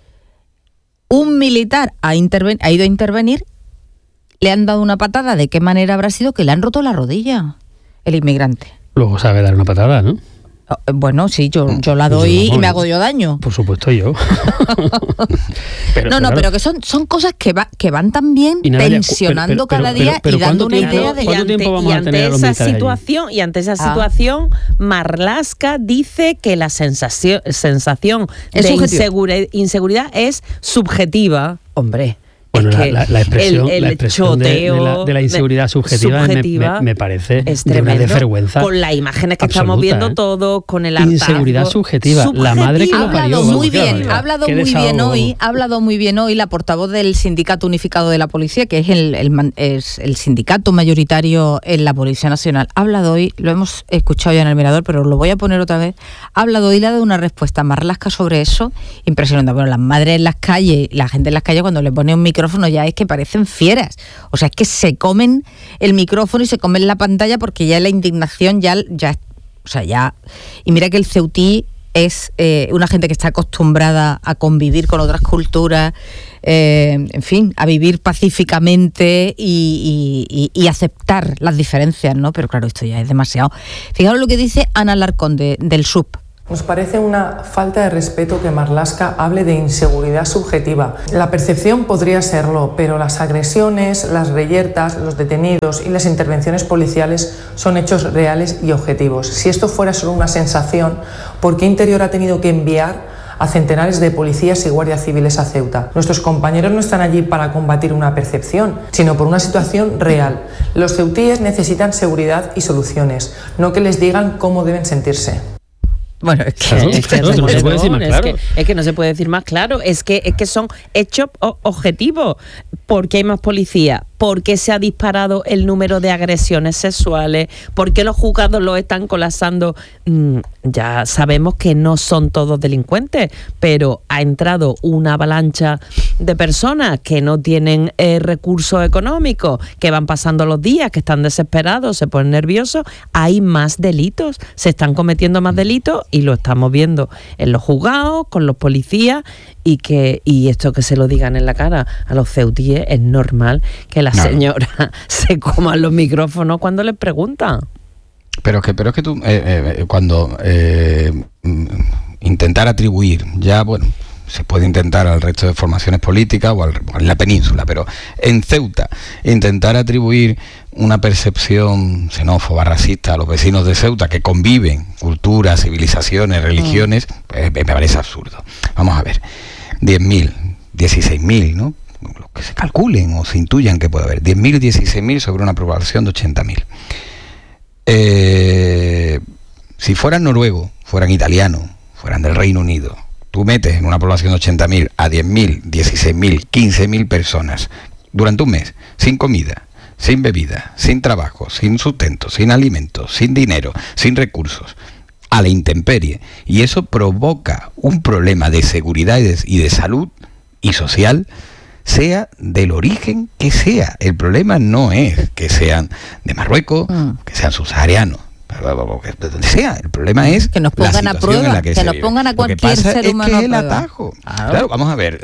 [SPEAKER 3] un militar ha, interven- ha ido a intervenir, le han dado una patada, ¿de qué manera habrá sido? Que le han roto la rodilla, el inmigrante.
[SPEAKER 6] Luego sabe dar una patada, ¿no?
[SPEAKER 3] Oh, Bueno, sí, yo, yo la
[SPEAKER 6] Pues
[SPEAKER 3] doy
[SPEAKER 6] vamos,
[SPEAKER 3] y me
[SPEAKER 6] ¿no?
[SPEAKER 3] hago yo daño.
[SPEAKER 6] Por supuesto yo. Pero-
[SPEAKER 3] no, no,
[SPEAKER 6] claro,
[SPEAKER 3] pero que son, son cosas que, va, que van también
[SPEAKER 6] Y nada, ya,
[SPEAKER 3] tensionando
[SPEAKER 6] pero- pero-
[SPEAKER 3] cada
[SPEAKER 6] pero-
[SPEAKER 3] día
[SPEAKER 6] pero
[SPEAKER 3] y dando
[SPEAKER 6] ¿cuánto
[SPEAKER 3] una
[SPEAKER 6] tiempo-
[SPEAKER 3] idea de...
[SPEAKER 6] ¿cuánto tiempo vamos
[SPEAKER 5] y
[SPEAKER 6] a
[SPEAKER 5] ante
[SPEAKER 6] tener a los
[SPEAKER 5] esa
[SPEAKER 6] militares allí?
[SPEAKER 5] situación y ante esa
[SPEAKER 3] Ah.
[SPEAKER 5] situación, Marlaska dice que la sensación sensación
[SPEAKER 3] Es
[SPEAKER 5] de
[SPEAKER 3] subjetiva.
[SPEAKER 5] insegura- inseguridad es subjetiva. Hombre.
[SPEAKER 6] Bueno,
[SPEAKER 5] es
[SPEAKER 6] la,
[SPEAKER 5] que
[SPEAKER 6] la- la expresión,
[SPEAKER 5] el- el
[SPEAKER 6] la expresión de, de la,
[SPEAKER 5] choteo
[SPEAKER 6] de la inseguridad
[SPEAKER 5] de-
[SPEAKER 6] subjetiva, me-
[SPEAKER 5] subjetiva
[SPEAKER 6] me, me parece
[SPEAKER 5] es
[SPEAKER 6] de una
[SPEAKER 5] tremendo.
[SPEAKER 6] desvergüenza.
[SPEAKER 5] Con las imágenes que
[SPEAKER 6] absoluta,
[SPEAKER 5] estamos viendo
[SPEAKER 6] ¿eh?
[SPEAKER 5] todos, con el hartazgo.
[SPEAKER 6] Inseguridad subjetiva. La madre que
[SPEAKER 3] Ha
[SPEAKER 6] lo
[SPEAKER 3] hablado
[SPEAKER 6] parió,
[SPEAKER 3] muy
[SPEAKER 6] vamos, qué
[SPEAKER 3] bien,
[SPEAKER 6] barbaridad.
[SPEAKER 3] ha hablado
[SPEAKER 6] Qué
[SPEAKER 3] muy bien
[SPEAKER 6] desahogo,
[SPEAKER 3] hoy,
[SPEAKER 6] vamos.
[SPEAKER 3] ha hablado muy bien hoy la portavoz del Sindicato Unificado de la Policía, que es el, el, man- es el sindicato mayoritario en la Policía Nacional. Ha hablado hoy, lo hemos escuchado ya en el Mirador, pero lo voy a poner otra vez. Ha hablado hoy y le ha dado una respuesta a Marlaska sobre eso, impresionante. Bueno, las madres en las calles, la gente en las calles cuando le pone un micrófono ya es que parecen fieras. O sea, es que se comen el micrófono y se comen la pantalla porque ya la indignación ya, ya o sea, ya... Y mira que el ceutí es eh, una gente que está acostumbrada a convivir con otras culturas, eh, en fin, a vivir pacíficamente y, y, y, y aceptar las diferencias, ¿no? Pero claro, esto ya es demasiado. Fijaros lo que dice Ana Larcón de, del S U P,
[SPEAKER 7] Nos parece una falta de respeto que Marlaska hable de inseguridad subjetiva. La percepción podría serlo, pero las agresiones, las reyertas, los detenidos y las intervenciones policiales son hechos reales y objetivos. Si esto fuera solo una sensación, ¿por qué Interior ha tenido que enviar a centenares de policías y guardias civiles a Ceuta? Nuestros compañeros no están allí para combatir una percepción, sino por una situación real. Los ceutíes necesitan seguridad y soluciones, no que les digan cómo deben sentirse.
[SPEAKER 3] Bueno, es que,
[SPEAKER 5] Claro,
[SPEAKER 3] es que
[SPEAKER 5] claro,
[SPEAKER 3] no
[SPEAKER 5] no
[SPEAKER 3] se
[SPEAKER 5] se
[SPEAKER 3] puede
[SPEAKER 5] puede decir más
[SPEAKER 3] decir
[SPEAKER 5] claro. Es que, es que no se puede decir más claro. Es que, es que son hechos o- objetivos. ¿Por qué hay más policía? ¿Por qué se ha disparado el número de agresiones sexuales? ¿Por qué los juzgados los están colapsando? Mm, ya sabemos que no son todos delincuentes, pero ha entrado una avalancha de personas que no tienen eh, recursos económicos, que van pasando los días, que están desesperados, se ponen nerviosos. Hay más delitos, se están cometiendo más delitos y lo estamos viendo en los juzgados, con los policías, y que y esto que se lo digan en la cara a los ceutíes, es normal que la
[SPEAKER 4] Claro.
[SPEAKER 5] señora se coman los micrófonos cuando les preguntan.
[SPEAKER 4] Pero es que, pero es que tú, eh, eh, cuando eh, mm, intentar atribuir, ya bueno, se puede intentar al resto de formaciones políticas o, al, o en la península, pero en Ceuta, intentar atribuir una percepción xenófoba, racista a los vecinos de Ceuta que conviven culturas, civilizaciones, religiones, pues, me parece absurdo. Vamos a ver, diez mil, dieciséis mil, ¿no? Lo que se calculen o se intuyan que puede haber, diez mil, dieciséis mil sobre una población de ochenta mil. Eh, si fueran noruegos, fueran italianos, fueran del Reino Unido, tú metes en una población de ochenta mil a diez mil, dieciséis mil, quince mil personas durante un mes, sin comida, sin bebida, sin trabajo, sin sustento, sin alimentos, sin dinero, sin recursos, a la intemperie, y eso provoca un problema de seguridad y de, y de salud y social, sea del origen que sea. El problema no es que sean de Marruecos, mm. que sean subsaharianos, de donde sea. El problema es
[SPEAKER 3] que nos pongan a prueba, que, que nos pongan a cualquier ser humano
[SPEAKER 4] es que es el atajo. Claro. claro, vamos a ver,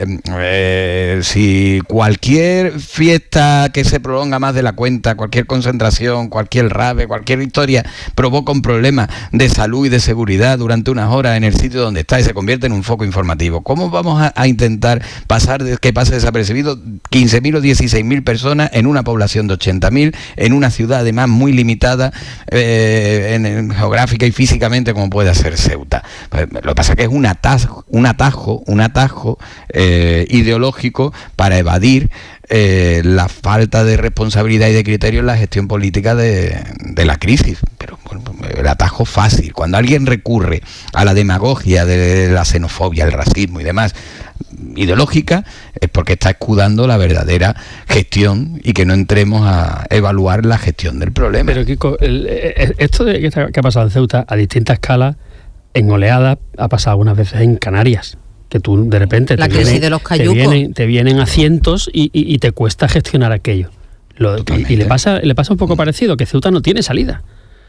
[SPEAKER 4] eh, si cualquier fiesta que se prolonga más de la cuenta, cualquier concentración, cualquier rave, cualquier historia provoca un problema de salud y de seguridad durante unas horas en el sitio donde está y se convierte en un foco informativo, ¿cómo vamos a, a intentar pasar de, que pase desapercibido quince mil o dieciséis mil personas en una población de ochenta mil, en una ciudad además muy limitada, eh, En, en geográfica y físicamente como puede ser Ceuta? Pues, lo que pasa es que es un atajo, un atajo, un atajo eh, ideológico para evadir eh, la falta de responsabilidad y de criterio en la gestión política de, de la crisis. Pero bueno, el atajo fácil, cuando alguien recurre a la demagogia de la xenofobia, el racismo y demás, ideológica, es porque está escudando la verdadera gestión y que no entremos a evaluar la gestión del problema.
[SPEAKER 6] Pero Kiko, el, el, esto de que, está, que ha pasado en Ceuta a distintas escalas, en oleadas, ha pasado algunas veces en Canarias, que tú de repente
[SPEAKER 3] la
[SPEAKER 6] te,
[SPEAKER 3] crisis
[SPEAKER 6] vienen,
[SPEAKER 3] de los
[SPEAKER 6] te, vienen, te vienen a cientos y, y, y te cuesta gestionar aquello. Lo, y, y le pasa le pasa un poco parecido, que Ceuta no tiene salida.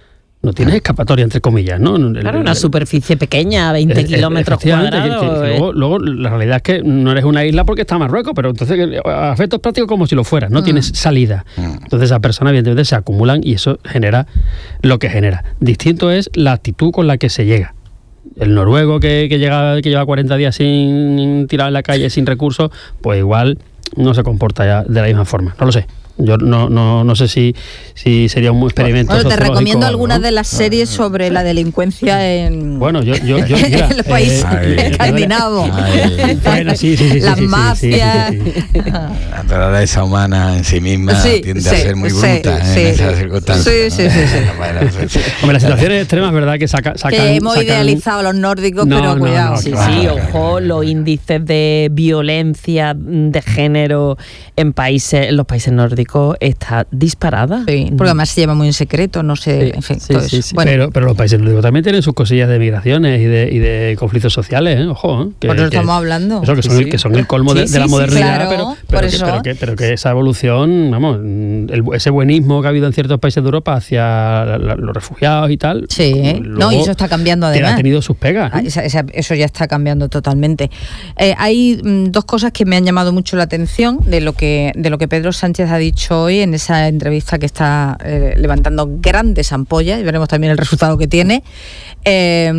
[SPEAKER 6] No tienes escapatoria, entre comillas, ¿no?
[SPEAKER 5] Claro, una superficie pequeña, veinte kilómetros cuadrados.
[SPEAKER 6] Que, que, que luego, luego, la realidad es que no eres una isla porque está Marruecos, pero entonces, a efectos prácticos, como si lo fueras, no mm. tienes salida. Mm. Entonces, esas personas, evidentemente, se acumulan y eso genera lo que genera. Distinto es la actitud con la que se llega. El noruego que, que, llega, que lleva cuarenta días sin tirar en la calle, sin recursos, pues igual no se comporta ya de la misma forma. No lo sé. Yo no, no, no sé si, si sería un experimento
[SPEAKER 3] bueno, te recomiendo
[SPEAKER 6] algo,
[SPEAKER 3] algunas
[SPEAKER 6] ¿no?
[SPEAKER 3] de las series sobre la delincuencia en,
[SPEAKER 6] bueno, yo, yo, yo, mira,
[SPEAKER 3] en el país
[SPEAKER 6] eh,
[SPEAKER 3] escandinavo.
[SPEAKER 6] Bueno, sí, sí, sí,
[SPEAKER 3] las
[SPEAKER 6] sí, sí,
[SPEAKER 3] mafias.
[SPEAKER 4] Sí, sí, sí. La naturaleza humana en sí misma
[SPEAKER 3] sí,
[SPEAKER 4] tiende
[SPEAKER 3] sí,
[SPEAKER 4] a ser muy
[SPEAKER 3] sí,
[SPEAKER 4] bruta
[SPEAKER 3] sí,
[SPEAKER 4] en
[SPEAKER 3] sí,
[SPEAKER 4] esas circunstancias.
[SPEAKER 3] Sí, sí, sí. sí.
[SPEAKER 4] Bueno, sí, sí.
[SPEAKER 6] Hombre, las situaciones extremas, ¿verdad? Que saca, sacan,
[SPEAKER 3] que hemos
[SPEAKER 6] sacan...
[SPEAKER 3] idealizado a los nórdicos,
[SPEAKER 6] no,
[SPEAKER 3] pero
[SPEAKER 6] no,
[SPEAKER 3] cuidado.
[SPEAKER 6] No,
[SPEAKER 5] sí,
[SPEAKER 6] claro,
[SPEAKER 5] sí,
[SPEAKER 6] claro,
[SPEAKER 5] ojo,
[SPEAKER 6] claro.
[SPEAKER 5] los índices de violencia de género en países, en los países nórdicos está disparada.
[SPEAKER 3] Sí, porque además se lleva muy en secreto, no sé,
[SPEAKER 6] sí,
[SPEAKER 3] en fin,
[SPEAKER 6] sí,
[SPEAKER 3] todo
[SPEAKER 6] sí,
[SPEAKER 3] eso.
[SPEAKER 6] sí.
[SPEAKER 3] Bueno.
[SPEAKER 6] Pero, pero los países nórdicos también tienen sus cosillas de migraciones y de, y de conflictos sociales, ¿eh? Ojo, ¿eh? Que,
[SPEAKER 3] por eso
[SPEAKER 6] que,
[SPEAKER 3] estamos hablando.
[SPEAKER 6] Eso, que, son,
[SPEAKER 5] sí.
[SPEAKER 6] que son el colmo
[SPEAKER 5] sí,
[SPEAKER 6] de,
[SPEAKER 5] sí,
[SPEAKER 6] de la
[SPEAKER 5] sí,
[SPEAKER 6] modernidad,
[SPEAKER 3] claro,
[SPEAKER 6] pero, pero,
[SPEAKER 3] por
[SPEAKER 6] que,
[SPEAKER 3] eso.
[SPEAKER 6] pero, que, pero que esa evolución, vamos, el, ese buenismo que ha habido en ciertos países de Europa hacia la, la, los refugiados y tal.
[SPEAKER 3] Sí, no, y eso está cambiando además.
[SPEAKER 6] Ha tenido sus pegas.
[SPEAKER 3] Ah, esa, esa, eso ya está cambiando totalmente. Eh, hay mm, dos cosas que me han llamado mucho la atención de lo que de lo que Pedro Sánchez ha dicho hoy en esa entrevista que está eh, levantando grandes ampollas y veremos también el resultado que tiene. Eh,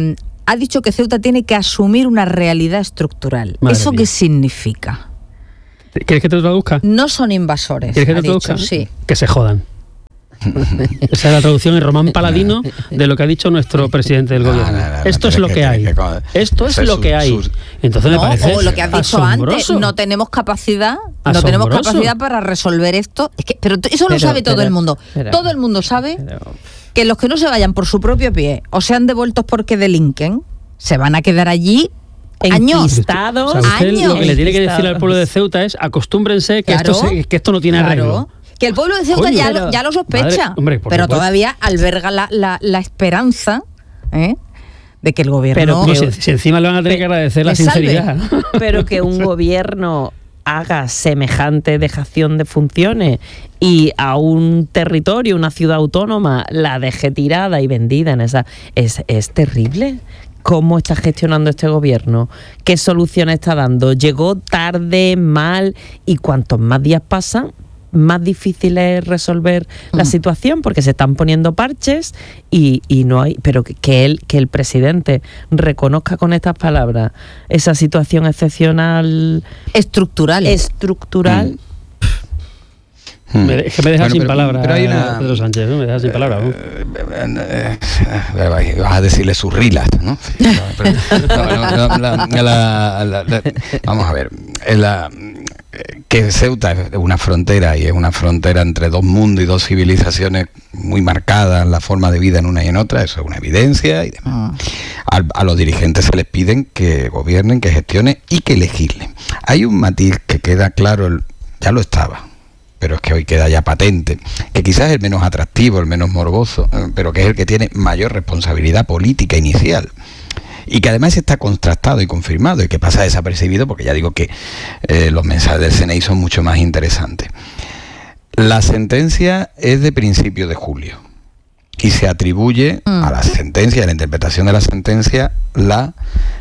[SPEAKER 3] ha dicho que Ceuta tiene que asumir una realidad estrucral.
[SPEAKER 6] Madre
[SPEAKER 3] ¿Eso
[SPEAKER 6] mía.
[SPEAKER 3] qué significa?
[SPEAKER 6] ¿Quieres que te lo traduzca?
[SPEAKER 3] No son invasores.
[SPEAKER 6] ¿Quieres que te
[SPEAKER 3] ha
[SPEAKER 6] lo traduzca?
[SPEAKER 3] dicho, sí.
[SPEAKER 6] Que se jodan. Esa es la traducción en román paladino de lo que ha dicho nuestro presidente del
[SPEAKER 4] No,
[SPEAKER 6] gobierno.
[SPEAKER 4] no, no, no,
[SPEAKER 6] Esto
[SPEAKER 4] pero
[SPEAKER 6] es
[SPEAKER 4] es
[SPEAKER 6] lo
[SPEAKER 4] que-
[SPEAKER 6] que hay.
[SPEAKER 4] que- que-
[SPEAKER 6] Esto es
[SPEAKER 4] eso es
[SPEAKER 6] lo
[SPEAKER 4] su-
[SPEAKER 6] que hay.
[SPEAKER 4] su-
[SPEAKER 6] Entonces me
[SPEAKER 3] No,
[SPEAKER 6] parece
[SPEAKER 3] o lo que has dicho
[SPEAKER 6] asombroso.
[SPEAKER 3] antes, no tenemos capacidad, no tenemos
[SPEAKER 6] Asombroso.
[SPEAKER 3] capacidad para resolver esto. Es que, pero t- eso lo
[SPEAKER 5] Pero,
[SPEAKER 3] sabe todo
[SPEAKER 5] pero,
[SPEAKER 3] el mundo.
[SPEAKER 5] pero-
[SPEAKER 3] todo el mundo sabe
[SPEAKER 5] Pero-
[SPEAKER 3] que los que no se vayan por su propio pie o sean devueltos porque delinquen, se van a quedar allí años.
[SPEAKER 5] Enquistados.
[SPEAKER 6] O sea, usted
[SPEAKER 3] años.
[SPEAKER 6] lo que le tiene que decir al
[SPEAKER 5] Enquistados.
[SPEAKER 6] pueblo de Ceuta es acostúmbrense que,
[SPEAKER 3] Claro.
[SPEAKER 6] esto, se- que esto no tiene
[SPEAKER 3] Claro.
[SPEAKER 6] arreglo.
[SPEAKER 3] Que el pueblo de Ceuta
[SPEAKER 6] Coño.
[SPEAKER 3] ya,
[SPEAKER 5] Pero-
[SPEAKER 3] lo, ya lo sospecha,
[SPEAKER 6] Madre- hombre, por
[SPEAKER 3] pero
[SPEAKER 6] supuesto.
[SPEAKER 3] todavía alberga la, la, la esperanza, ¿eh?, de que el gobierno...
[SPEAKER 5] Pero
[SPEAKER 6] No,
[SPEAKER 5] que-
[SPEAKER 6] si, si encima le van a tener que agradecer la
[SPEAKER 3] me salve.
[SPEAKER 6] sinceridad. ¿no?
[SPEAKER 5] Pero que un gobierno haga semejante dejación de funciones y a un territorio, una ciudad autónoma, la deje tirada y vendida en esa... Es, es terrible. ¿Cómo está gestionando este gobierno? ¿Qué solución está dando? Llegó tarde, mal, y cuantos más días pasan, más difícil es resolver la
[SPEAKER 3] Mm.
[SPEAKER 5] situación, porque se están poniendo parches y, y no hay, pero que, que él, que el presidente reconozca con estas palabras esa situación excepcional,
[SPEAKER 3] estructural.
[SPEAKER 5] estructural.
[SPEAKER 4] Hmm.
[SPEAKER 6] Me, es que me deja
[SPEAKER 4] Bueno,
[SPEAKER 6] sin
[SPEAKER 4] pero-
[SPEAKER 6] palabras
[SPEAKER 4] pero hay una-
[SPEAKER 6] Pedro Sánchez, ¿no? Me deja sin palabras. ¿no?
[SPEAKER 4] Eh, eh, vas a decirle sus rilas, ¿no? Pero- no, no, no, la- la- la- la- vamos a ver, eh, la- eh, que Ceuta es una frontera y es una frontera entre dos mundos y dos civilizaciones muy marcadas, la forma de vida en una y en otra, eso es una evidencia y demás. A, a los dirigentes se les piden que gobiernen, que gestionen y que legislen. Hay un matiz que queda claro, el- ya lo estaba, pero es que hoy queda ya patente, que quizás es el menos atractivo, el menos morboso, eh, pero que es el que tiene mayor responsabilidad política inicial. Y que además está contrastado y confirmado y que pasa desapercibido porque ya digo que eh, los mensajes del C N I son mucho más interesantes. La sentencia es de principio de julio y se atribuye
[SPEAKER 3] Mm.
[SPEAKER 4] a la sentencia, a la interpretación de la sentencia, la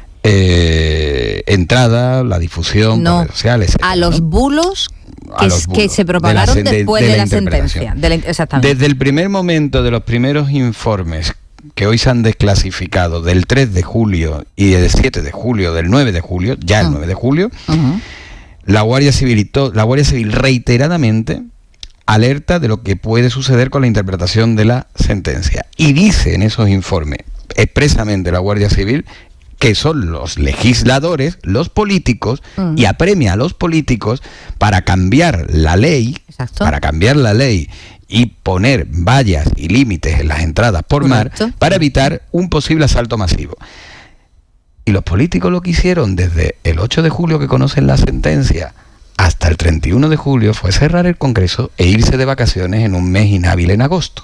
[SPEAKER 4] eh, entrada, la difusión
[SPEAKER 3] No,
[SPEAKER 4] por redes sociales, etcétera,
[SPEAKER 3] a los
[SPEAKER 4] ¿no?
[SPEAKER 3] bulos
[SPEAKER 4] A
[SPEAKER 3] que,
[SPEAKER 4] los
[SPEAKER 3] que
[SPEAKER 4] bulos
[SPEAKER 3] se
[SPEAKER 4] de la
[SPEAKER 3] propagaron
[SPEAKER 4] sen- de-
[SPEAKER 3] después
[SPEAKER 4] de
[SPEAKER 3] de
[SPEAKER 4] la
[SPEAKER 3] la,
[SPEAKER 4] interpretación.
[SPEAKER 3] sentencia. De la- exactamente.
[SPEAKER 4] Desde el primer momento de los primeros informes que hoy se han desclasificado, del tres de julio y del siete de julio, del nueve de julio, ya el
[SPEAKER 3] Mm.
[SPEAKER 4] nueve de julio,
[SPEAKER 3] Ujú.
[SPEAKER 4] la Guardia Civil, y to- la Guardia Civil reiteradamente alerta de lo que puede suceder con la interpretación de la sentencia. Y dice en esos informes expresamente la Guardia Civil que son los legisladores, los políticos,
[SPEAKER 3] Mm.
[SPEAKER 4] y apremia a los políticos para cambiar la ley,
[SPEAKER 3] Exacto.
[SPEAKER 4] para cambiar la ley y poner vallas y límites en las entradas por
[SPEAKER 3] Correcto.
[SPEAKER 4] mar para evitar un posible asalto masivo. Y los políticos lo que hicieron desde el ocho de julio, que conocen la sentencia, hasta el treinta y uno de julio, fue cerrar el Congreso e irse de vacaciones en un mes inhábil en agosto.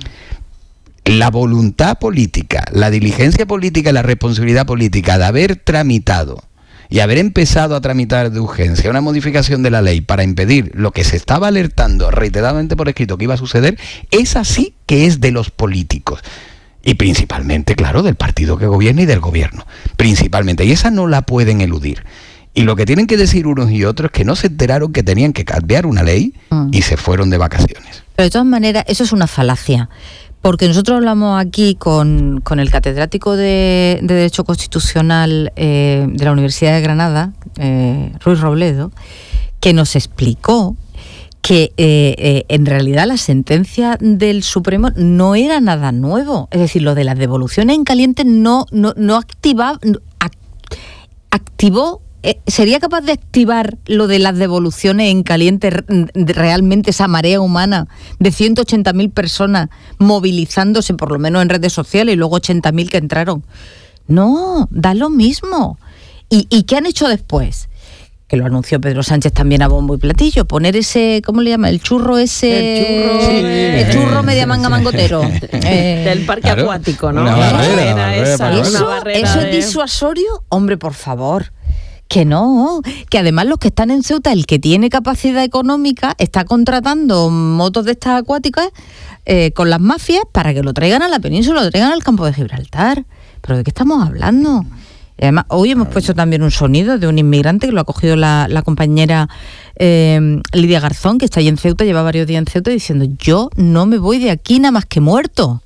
[SPEAKER 4] La voluntad política, la diligencia política y la responsabilidad política de haber tramitado y haber empezado a tramitar de urgencia una modificación de la ley para impedir lo que se estaba alertando reiteradamente por escrito que iba a suceder, es así que es de los políticos. Y principalmente, claro, del partido que gobierna y del gobierno. Principalmente. Y esa no la pueden eludir. Y lo que tienen que decir unos y otros es que no se enteraron que tenían que cambiar una ley
[SPEAKER 3] Mm.
[SPEAKER 4] y se fueron de vacaciones.
[SPEAKER 3] Pero de todas maneras, eso es una falacia. Porque nosotros hablamos aquí con, con el catedrático de, de Derecho Constitucional eh, de la Universidad de Granada, eh, Ruiz Robledo, que nos explicó que eh, eh, en realidad la sentencia del Supremo no era nada nuevo. Es decir, lo de las devoluciones en caliente no, no, no activaba, no, ac- activó, eh, sería capaz de activar lo de las devoluciones en caliente r- realmente esa marea humana de ciento ochenta mil personas movilizándose por lo menos en redes sociales y luego ochenta mil que entraron. No, da lo mismo. ¿Y, y qué han hecho después? Que lo anunció Pedro Sánchez también a bombo y platillo, poner ese, ¿cómo le llama? El churro ese...
[SPEAKER 5] El churro,
[SPEAKER 3] Sí, el churro media manga mangotero. Eh,
[SPEAKER 5] Del parque
[SPEAKER 4] claro,
[SPEAKER 5] acuático, ¿no?
[SPEAKER 4] una
[SPEAKER 5] La
[SPEAKER 4] barrera,
[SPEAKER 5] barrera
[SPEAKER 4] una barrera
[SPEAKER 5] esa,
[SPEAKER 4] para-
[SPEAKER 5] una
[SPEAKER 3] ¿Eso,
[SPEAKER 5] barrera
[SPEAKER 3] ¿Eso es
[SPEAKER 5] de-
[SPEAKER 3] disuasorio? Hombre, por favor. Que no, que además los que están en Ceuta, el que tiene capacidad económica, está contratando motos de estas acuáticas eh, con las mafias para que lo traigan a la península, lo traigan al campo de Gibraltar. ¿Pero de qué estamos hablando? Y además, hoy hemos puesto también un sonido de un inmigrante que lo ha cogido la, la compañera eh, Lidia Garzón, que está allí en Ceuta, lleva varios días en Ceuta, diciendo: yo no me voy de aquí nada más que muerto.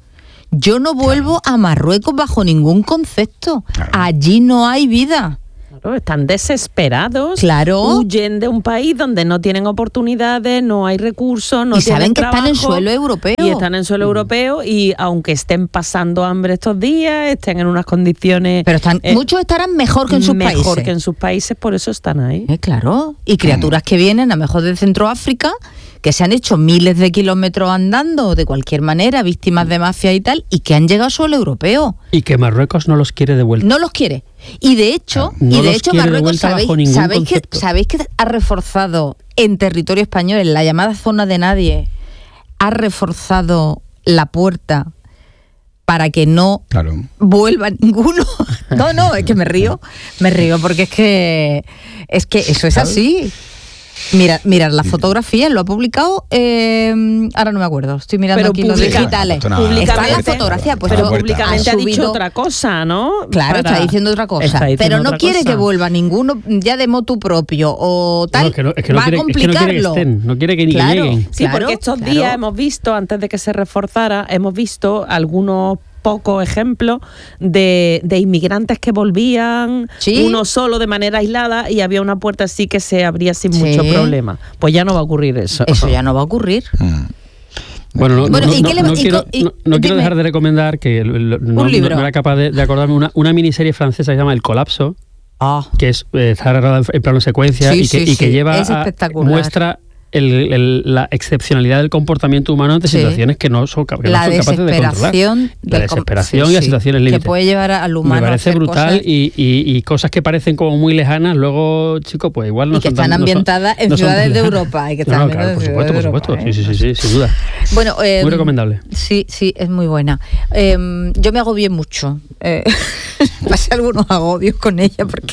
[SPEAKER 3] Yo no vuelvo a Marruecos bajo ningún concepto.
[SPEAKER 4] Claro.
[SPEAKER 3] Allí no hay vida.
[SPEAKER 5] Claro, están desesperados,
[SPEAKER 3] Claro.
[SPEAKER 5] huyen de un país donde no tienen oportunidades, no hay recursos, no
[SPEAKER 3] y
[SPEAKER 5] tienen
[SPEAKER 3] saben que
[SPEAKER 5] trabajo,
[SPEAKER 3] están en suelo europeo.
[SPEAKER 5] y están en suelo europeo y aunque estén pasando hambre estos días, estén en unas condiciones...
[SPEAKER 3] Pero están,
[SPEAKER 5] eh,
[SPEAKER 3] muchos estarán mejor que en sus
[SPEAKER 5] mejor
[SPEAKER 3] países.
[SPEAKER 5] que en sus países, por eso están ahí.
[SPEAKER 3] Eh, claro. Y criaturas que vienen a lo mejor de Centroáfrica, que se han hecho miles de kilómetros andando de cualquier manera, víctimas de mafia y tal, y que han llegado a suelo europeo.
[SPEAKER 6] Y que Marruecos no los quiere de vuelta.
[SPEAKER 3] No los quiere. Y de hecho,
[SPEAKER 6] No
[SPEAKER 3] y de
[SPEAKER 6] los
[SPEAKER 3] hecho
[SPEAKER 6] quiere de
[SPEAKER 3] Marruecos,
[SPEAKER 6] vuelta
[SPEAKER 3] ¿sabéis,
[SPEAKER 6] bajo ningún
[SPEAKER 3] sabéis que,
[SPEAKER 6] concepto.
[SPEAKER 3] ¿sabéis que ha reforzado en territorio español, en la llamada zona de nadie, ha reforzado la puerta para que no
[SPEAKER 4] Claro.
[SPEAKER 3] vuelva ninguno? No, no, es que me río, me río porque es que es que eso es
[SPEAKER 4] ¿Sabes?
[SPEAKER 3] así. Mira, mirad la fotografía, lo ha publicado, eh, ahora no me acuerdo, estoy mirando
[SPEAKER 5] Pero
[SPEAKER 3] aquí los
[SPEAKER 5] publica-
[SPEAKER 3] digitales.
[SPEAKER 4] Esto no-
[SPEAKER 3] Está en la
[SPEAKER 5] públicamente-
[SPEAKER 3] fotografía, pues
[SPEAKER 5] pero
[SPEAKER 3] yo-
[SPEAKER 5] públicamente ha,
[SPEAKER 3] subido-
[SPEAKER 5] dicho otra cosa, ¿no?
[SPEAKER 3] Claro,
[SPEAKER 5] Para-
[SPEAKER 3] está diciendo otra cosa,
[SPEAKER 5] Está diciendo
[SPEAKER 3] pero no
[SPEAKER 5] otra
[SPEAKER 3] quiere
[SPEAKER 5] cosa.
[SPEAKER 3] que vuelva ninguno ya de motu propio o tal.
[SPEAKER 6] No, es que no, es que no
[SPEAKER 3] va
[SPEAKER 6] quiere,
[SPEAKER 3] a
[SPEAKER 6] es que no quiere que
[SPEAKER 3] complicarlo.
[SPEAKER 6] estén, no quiere que ni que
[SPEAKER 3] Claro.
[SPEAKER 6] lleguen.
[SPEAKER 5] Sí,
[SPEAKER 3] Claro,
[SPEAKER 5] porque estos
[SPEAKER 3] claro.
[SPEAKER 5] días hemos visto, antes de que se reforzara, hemos visto algunos pocos ejemplos de, de inmigrantes que volvían,
[SPEAKER 3] Sí.
[SPEAKER 5] uno solo de manera aislada, y había una puerta así que se abría sin
[SPEAKER 3] Sí.
[SPEAKER 5] mucho problema. Pues ya no va a ocurrir eso.
[SPEAKER 3] Eso ya no va a ocurrir.
[SPEAKER 4] Mm.
[SPEAKER 6] Bueno, no,
[SPEAKER 3] Bueno,
[SPEAKER 6] no,
[SPEAKER 3] ¿y
[SPEAKER 6] no-
[SPEAKER 3] qué le-
[SPEAKER 6] no
[SPEAKER 3] y
[SPEAKER 6] quiero,
[SPEAKER 3] co- y-
[SPEAKER 6] no- no quiero
[SPEAKER 3] dime.
[SPEAKER 6] dejar de recomendar que lo- lo- no, no-
[SPEAKER 3] libro.
[SPEAKER 6] no era capaz de, de acordarme una, una miniserie francesa que se llama El Colapso,
[SPEAKER 3] Ah,
[SPEAKER 6] que es eh, está grabada en plano secuencia
[SPEAKER 3] Sí,
[SPEAKER 6] y que,
[SPEAKER 3] sí,
[SPEAKER 6] y que
[SPEAKER 3] sí,
[SPEAKER 6] lleva
[SPEAKER 3] es
[SPEAKER 6] a-
[SPEAKER 3] espectacular.
[SPEAKER 6] muestra el- el- la excepcionalidad del comportamiento humano ante
[SPEAKER 3] Sí.
[SPEAKER 6] situaciones que no son, cap- que no
[SPEAKER 3] la
[SPEAKER 6] son capaces de controlar.
[SPEAKER 3] desesperación.
[SPEAKER 6] La
[SPEAKER 3] del com-
[SPEAKER 6] desesperación
[SPEAKER 3] sí,
[SPEAKER 6] y las
[SPEAKER 3] sí,
[SPEAKER 6] situaciones límite.
[SPEAKER 3] Que puede llevar al
[SPEAKER 6] Me
[SPEAKER 3] humano a
[SPEAKER 6] parece
[SPEAKER 3] hacer
[SPEAKER 6] brutal
[SPEAKER 3] cosas
[SPEAKER 6] y, y- y cosas que parecen como muy lejanas, luego, chicos, pues igual no
[SPEAKER 3] y que
[SPEAKER 6] son tan-
[SPEAKER 3] están
[SPEAKER 6] no son-
[SPEAKER 3] ambientadas en
[SPEAKER 6] no son tan
[SPEAKER 3] ciudades de
[SPEAKER 6] lejanas.
[SPEAKER 3] Europa. Y que
[SPEAKER 6] No,
[SPEAKER 3] están
[SPEAKER 6] no,
[SPEAKER 3] ambientadas
[SPEAKER 6] claro,
[SPEAKER 3] en
[SPEAKER 6] por
[SPEAKER 3] ciudades
[SPEAKER 6] supuesto, por
[SPEAKER 3] de
[SPEAKER 6] supuesto.
[SPEAKER 3] Europa,
[SPEAKER 6] Sí,
[SPEAKER 3] ¿eh?
[SPEAKER 6] sí, sí, sí, sin duda.
[SPEAKER 3] Bueno, eh,
[SPEAKER 6] Muy recomendable.
[SPEAKER 3] Sí, sí, es muy buena. Eh, yo me agobié mucho. Eh, pasé algunos agobios con ella porque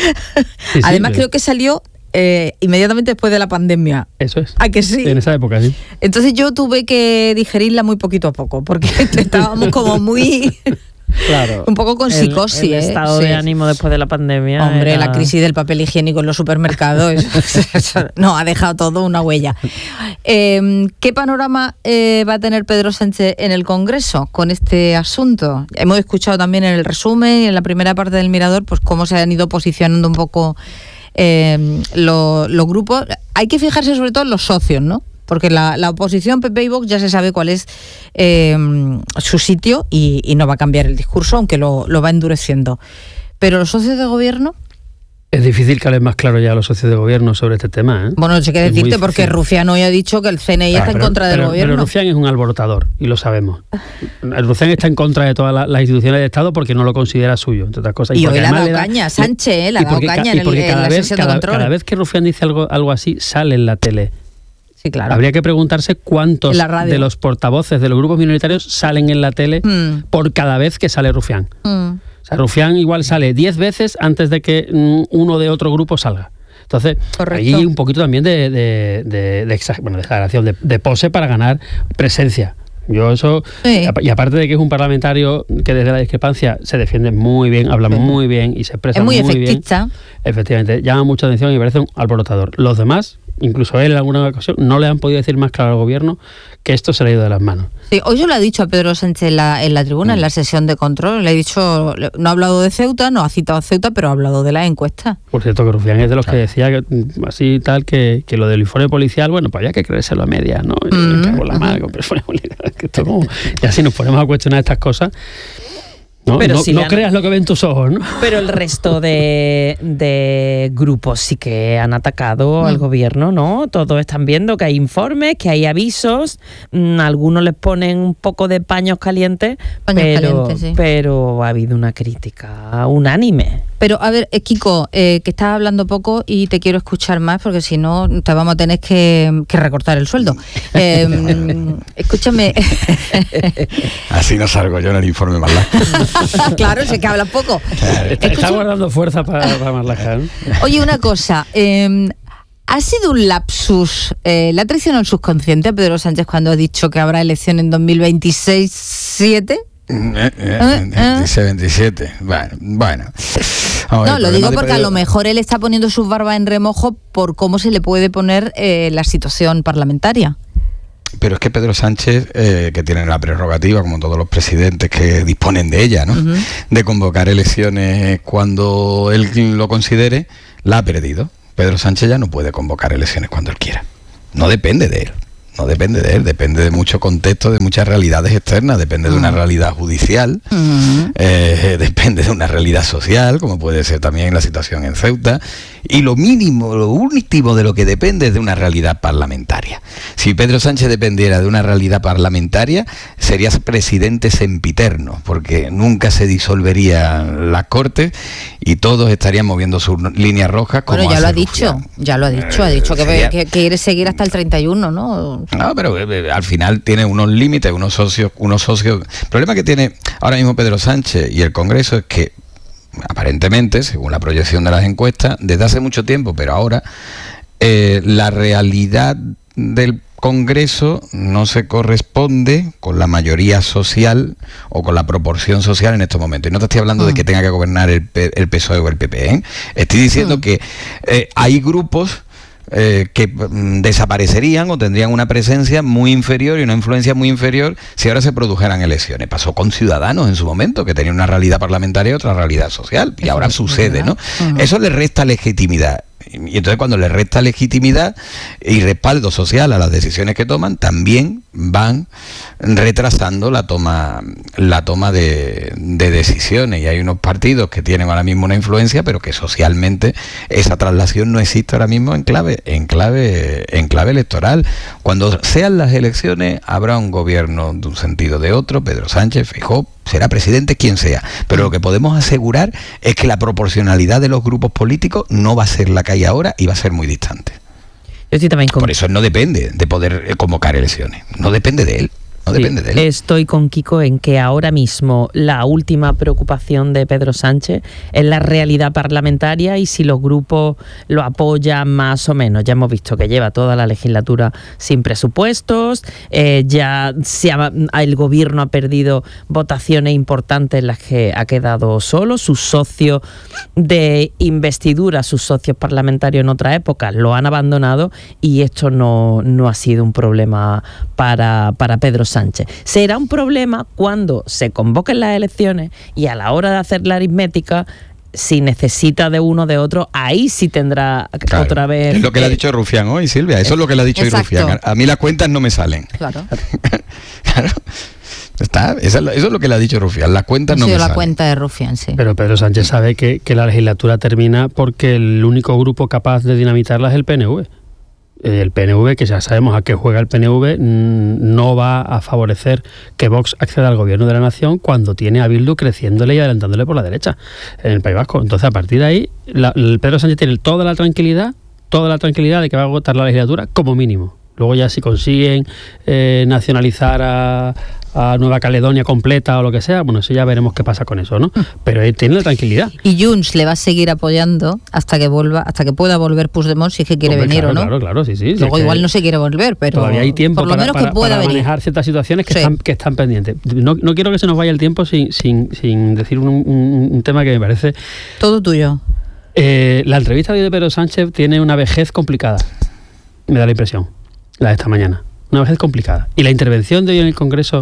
[SPEAKER 6] sí,
[SPEAKER 3] además
[SPEAKER 6] pero-
[SPEAKER 3] creo que salió eh, inmediatamente después de la pandemia.
[SPEAKER 6] Eso es.
[SPEAKER 3] ¿A que sí?
[SPEAKER 6] En esa época, sí.
[SPEAKER 3] Entonces yo tuve que digerirla muy poquito a poco porque estábamos como muy
[SPEAKER 5] Claro.
[SPEAKER 3] un poco con
[SPEAKER 5] El-
[SPEAKER 3] psicosis.
[SPEAKER 5] El,
[SPEAKER 3] ¿eh?
[SPEAKER 5] estado
[SPEAKER 3] Sí.
[SPEAKER 5] de ánimo después de la pandemia.
[SPEAKER 3] Hombre,
[SPEAKER 5] era-
[SPEAKER 3] la crisis del papel higiénico en los supermercados, eso- eso- no, ha dejado todo una huella. Eh, ¿Qué panorama eh, va a tener Pedro Sánchez en el Congreso con este asunto? Hemos escuchado también en el resumen y en la primera parte del Mirador, pues cómo se han ido posicionando un poco eh, lo- los grupos. Hay que fijarse sobre todo en los socios, ¿no? Porque la, la oposición, P P y Vox, ya se sabe cuál es eh, su sitio y, y no va a cambiar el discurso, aunque lo, lo va endureciendo. Pero los socios de gobierno,
[SPEAKER 6] Es difícil que hables más claro ya a los socios de gobierno sobre este tema, ¿eh?
[SPEAKER 3] bueno, no sé qué
[SPEAKER 6] Es muy
[SPEAKER 3] decirte porque
[SPEAKER 6] difícil.
[SPEAKER 3] Rufián hoy ha dicho que el C N I
[SPEAKER 6] Ah,
[SPEAKER 3] está en
[SPEAKER 6] pero-
[SPEAKER 3] contra del
[SPEAKER 6] pero-
[SPEAKER 3] gobierno.
[SPEAKER 6] Pero Rufián es un alborotador y lo sabemos. Rufián está en contra de todas la- las instituciones de Estado porque no lo considera suyo, entre otras cosas.
[SPEAKER 3] Y
[SPEAKER 6] porque
[SPEAKER 3] hoy le ha
[SPEAKER 6] además
[SPEAKER 3] dado
[SPEAKER 6] da-
[SPEAKER 3] caña, Sánchez, eh, le ha
[SPEAKER 6] y
[SPEAKER 3] dado
[SPEAKER 6] porque ca-
[SPEAKER 3] caña
[SPEAKER 6] y
[SPEAKER 3] en, el-
[SPEAKER 6] porque
[SPEAKER 3] en
[SPEAKER 6] cada
[SPEAKER 3] la
[SPEAKER 6] vez,
[SPEAKER 3] sesión de
[SPEAKER 6] cada,
[SPEAKER 3] control.
[SPEAKER 6] cada vez que Rufián dice algo, algo así, sale en la tele.
[SPEAKER 3] Sí, claro.
[SPEAKER 6] Habría que preguntarse cuántos
[SPEAKER 3] En la radio.
[SPEAKER 6] de los portavoces de los grupos minoritarios salen en la tele
[SPEAKER 3] Mm.
[SPEAKER 6] por cada vez que sale Rufián.
[SPEAKER 3] Mm.
[SPEAKER 6] O sea, Rufián igual sale diez veces antes de que mm, uno de otro grupo salga. Entonces,
[SPEAKER 3] Correcto.
[SPEAKER 6] ahí un poquito también de, de, de, de exa- bueno, de exageración, de, de pose para ganar presencia. Yo eso,
[SPEAKER 3] Sí.
[SPEAKER 6] y aparte de que es un parlamentario que desde la discrepancia se defiende muy bien, habla muy bien y se expresa
[SPEAKER 3] Es muy,
[SPEAKER 6] muy bien.
[SPEAKER 3] efectista.
[SPEAKER 6] Efectivamente, llama mucha atención y parece un alborotador. Los demás, incluso él en alguna ocasión, no le han podido decir más claro al gobierno que esto se le ha ido de las manos.
[SPEAKER 3] Sí, hoy yo le he dicho a Pedro Sánchez en la, en la tribuna,
[SPEAKER 6] Mm.
[SPEAKER 3] en la sesión de control, le he dicho, le- no ha hablado de Ceuta, no ha citado a Ceuta, pero ha hablado de la encuesta.
[SPEAKER 6] Por cierto, que Rufián es de los que decía que, mm, así tal que, que lo del informe policial, bueno, pues había que creérselo a medias, ¿no? Y
[SPEAKER 3] Mm,
[SPEAKER 6] me cago en la madre, con el informe policial, que esto como- y así nos ponemos a cuestionar estas cosas. No,
[SPEAKER 5] Pero
[SPEAKER 6] no,
[SPEAKER 5] si
[SPEAKER 6] no
[SPEAKER 5] le han-
[SPEAKER 6] creas lo que ven tus ojos, ¿no?
[SPEAKER 5] Pero el resto de, de grupos sí que han atacado al gobierno, ¿no? Todos están viendo que hay informes, que hay avisos, mm, algunos les ponen un poco de paños calientes,
[SPEAKER 3] Paños
[SPEAKER 5] pero,
[SPEAKER 3] calientes, sí.
[SPEAKER 5] pero ha habido una crítica unánime.
[SPEAKER 3] Pero a ver, eh, Kiko, eh, que estás hablando poco y te quiero escuchar más porque si no te vamos a tener que, que recortar el sueldo. Eh, escúchame.
[SPEAKER 4] Así no salgo yo en el informe más largo.
[SPEAKER 3] Claro, sé que hablas poco.
[SPEAKER 6] Está, está
[SPEAKER 3] Escucha-
[SPEAKER 6] guardando fuerza para, para Marlaska, ¿no?
[SPEAKER 3] Oye, una cosa. eh, ¿Ha sido un lapsus? Eh, ¿Le ha traicionado el subconsciente a Pedro Sánchez cuando ha dicho que habrá elección en dos mil veintiséis siete?
[SPEAKER 4] Eh, eh, veintiséis, veintisiete. Bueno, bueno. Vamos,
[SPEAKER 3] No,
[SPEAKER 4] el
[SPEAKER 3] lo
[SPEAKER 4] problema
[SPEAKER 3] digo
[SPEAKER 4] de
[SPEAKER 3] porque a
[SPEAKER 4] Pedro-
[SPEAKER 3] lo mejor él está poniendo sus barbas en remojo por cómo se le puede poner eh, la situación parlamentaria.
[SPEAKER 4] pero es que Pedro Sánchez, eh, que tiene la prerrogativa, como todos los presidentes que disponen de ella, ¿no? Uh-huh. de convocar elecciones cuando él lo considere, la ha perdido. Pedro Sánchez ya no puede convocar elecciones cuando él quiera. No depende de él. No depende de él, depende de mucho contexto, de muchas realidades externas, depende de una realidad judicial, uh-huh. eh, depende de una realidad social, como puede ser también la situación en Ceuta, y lo mínimo, lo último de lo que depende es de una realidad parlamentaria. Si Pedro Sánchez dependiera de una realidad parlamentaria, sería presidente sempiterno, porque nunca se disolverían las Cortes y todos estarían moviendo sus líneas rojas. Como
[SPEAKER 3] bueno, ya lo ha dicho, Rufián. ya lo ha dicho, ha dicho que, sería... que, que quiere seguir hasta el treinta y uno, ¿no?
[SPEAKER 4] No, pero eh, al final tiene unos límites, unos socios, unos socios. El problema que tiene ahora mismo Pedro Sánchez y el Congreso es que, aparentemente, según la proyección de las encuestas, desde hace mucho tiempo, pero ahora, eh, la realidad del Congreso no se corresponde con la mayoría social o con la proporción social en estos momentos. Y no te estoy hablando mm. de que tenga que gobernar el, P- el P S O E o el P P, ¿eh? Estoy diciendo mm. que eh, hay grupos Eh, que mm, desaparecerían o tendrían una presencia muy inferior y una influencia muy inferior si ahora se produjeran elecciones. Pasó con Ciudadanos en su momento, que tenía una realidad parlamentaria y otra realidad social, y ahora sucede, ¿no? Uh-huh. Eso le resta legitimidad. Y entonces cuando le resta legitimidad y respaldo social a las decisiones que toman, también van retrasando la toma la toma de, de decisiones. Y hay unos partidos que tienen ahora mismo una influencia, pero que socialmente esa traslación no existe ahora mismo en clave, en clave, en clave electoral. Cuando sean las elecciones, habrá un gobierno de un sentido o de otro, Pedro Sánchez, Feijóo, será presidente quien sea, pero lo que podemos asegurar es que la proporcionalidad de los grupos políticos no va a ser la que hay ahora y va a ser muy distante.
[SPEAKER 5] Yo estoy también con...
[SPEAKER 4] Por eso no depende de poder convocar elecciones, no depende de él. No
[SPEAKER 5] sí,
[SPEAKER 4] depende de él.
[SPEAKER 5] Estoy con Kiko en que ahora mismo la última preocupación de Pedro Sánchez es la realidad parlamentaria y si los grupos lo apoyan más o menos. Ya hemos visto que lleva toda la legislatura sin presupuestos, eh, ya se ha, el gobierno ha perdido votaciones importantes en las que ha quedado solo. Sus socios de investidura, sus socios parlamentarios en otra época lo han abandonado y esto no, no ha sido un problema para, para Pedro Sánchez. Será un problema cuando se convoquen las elecciones y a la hora de hacer la aritmética, si necesita de uno o de otro, ahí sí tendrá claro, otra vez...
[SPEAKER 4] Es lo que eh, le ha dicho Rufián hoy, Silvia, eso es, es lo que le ha dicho hoy Rufián. A mí las cuentas no me salen.
[SPEAKER 3] Claro.
[SPEAKER 4] Claro. Está, eso es lo que le ha dicho Rufián, las cuentas no, no me
[SPEAKER 3] la
[SPEAKER 4] salen.
[SPEAKER 3] La cuenta de Rufián, sí.
[SPEAKER 6] Pero Pedro Sánchez sabe que, que la legislatura termina porque el único grupo capaz de dinamitarla es el P N V. El P N V, que ya sabemos a qué juega el P N V, no va a favorecer que Vox acceda al gobierno de la nación cuando tiene a Bildu creciéndole y adelantándole por la derecha en el País Vasco. Entonces, a partir de ahí, la, el Pedro Sánchez tiene toda la tranquilidad, toda la tranquilidad de que va a agotar la legislatura como mínimo. Luego ya si consiguen eh, nacionalizar a, a Nueva Caledonia completa o lo que sea, bueno, eso ya veremos qué pasa con eso, ¿no? Pero él tiene la tranquilidad.
[SPEAKER 3] Y Junts le va a seguir apoyando hasta que vuelva, hasta que pueda volver Puigdemont, si es que quiere
[SPEAKER 6] Hombre,
[SPEAKER 3] venir
[SPEAKER 6] claro,
[SPEAKER 3] o no.
[SPEAKER 6] Claro, claro, sí, sí.
[SPEAKER 3] Luego
[SPEAKER 6] sí,
[SPEAKER 3] igual no se quiere volver, pero
[SPEAKER 6] todavía hay tiempo
[SPEAKER 3] por lo
[SPEAKER 6] para,
[SPEAKER 3] menos
[SPEAKER 6] para,
[SPEAKER 3] que pueda
[SPEAKER 6] para
[SPEAKER 3] venir.
[SPEAKER 6] manejar ciertas situaciones que,
[SPEAKER 3] sí.
[SPEAKER 6] están, que están pendientes. No, no quiero que se nos vaya el tiempo sin, sin, sin decir un, un, un tema que me parece...
[SPEAKER 3] Todo tuyo.
[SPEAKER 6] Eh, la entrevista de Pedro Sánchez tiene una vejez complicada, me da la impresión, la de esta mañana. Una vejez complicada. Y la intervención de hoy en el Congreso,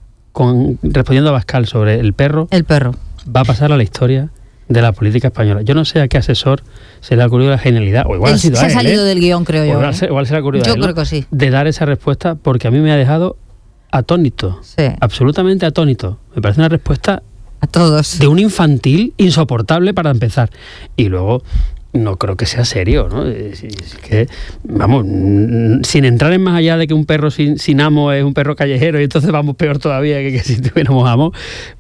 [SPEAKER 6] con, respondiendo a Abascal sobre el perro,
[SPEAKER 3] el perro,
[SPEAKER 6] va a pasar a la historia de la política española. Yo no sé a qué asesor se le ha ocurrido la genialidad, o igual
[SPEAKER 3] él,
[SPEAKER 6] ha sido
[SPEAKER 3] se
[SPEAKER 6] a él,
[SPEAKER 3] ha salido
[SPEAKER 6] ¿eh?
[SPEAKER 3] del guión, creo yo.
[SPEAKER 6] O igual,
[SPEAKER 3] ¿eh?
[SPEAKER 6] igual se le ha ocurrido
[SPEAKER 3] yo
[SPEAKER 6] a él,
[SPEAKER 3] creo
[SPEAKER 6] ¿no?
[SPEAKER 3] que sí.
[SPEAKER 6] De dar esa respuesta, porque a mí me ha dejado atónito.
[SPEAKER 3] Sí.
[SPEAKER 6] Absolutamente atónito. Me parece una respuesta
[SPEAKER 3] a todos
[SPEAKER 6] de un infantil insoportable para empezar. Y luego... no creo que sea serio, ¿no? Es, es que, vamos, sin entrar en más allá de que un perro sin, sin amo es un perro callejero y entonces vamos peor todavía que, que si tuviéramos amo.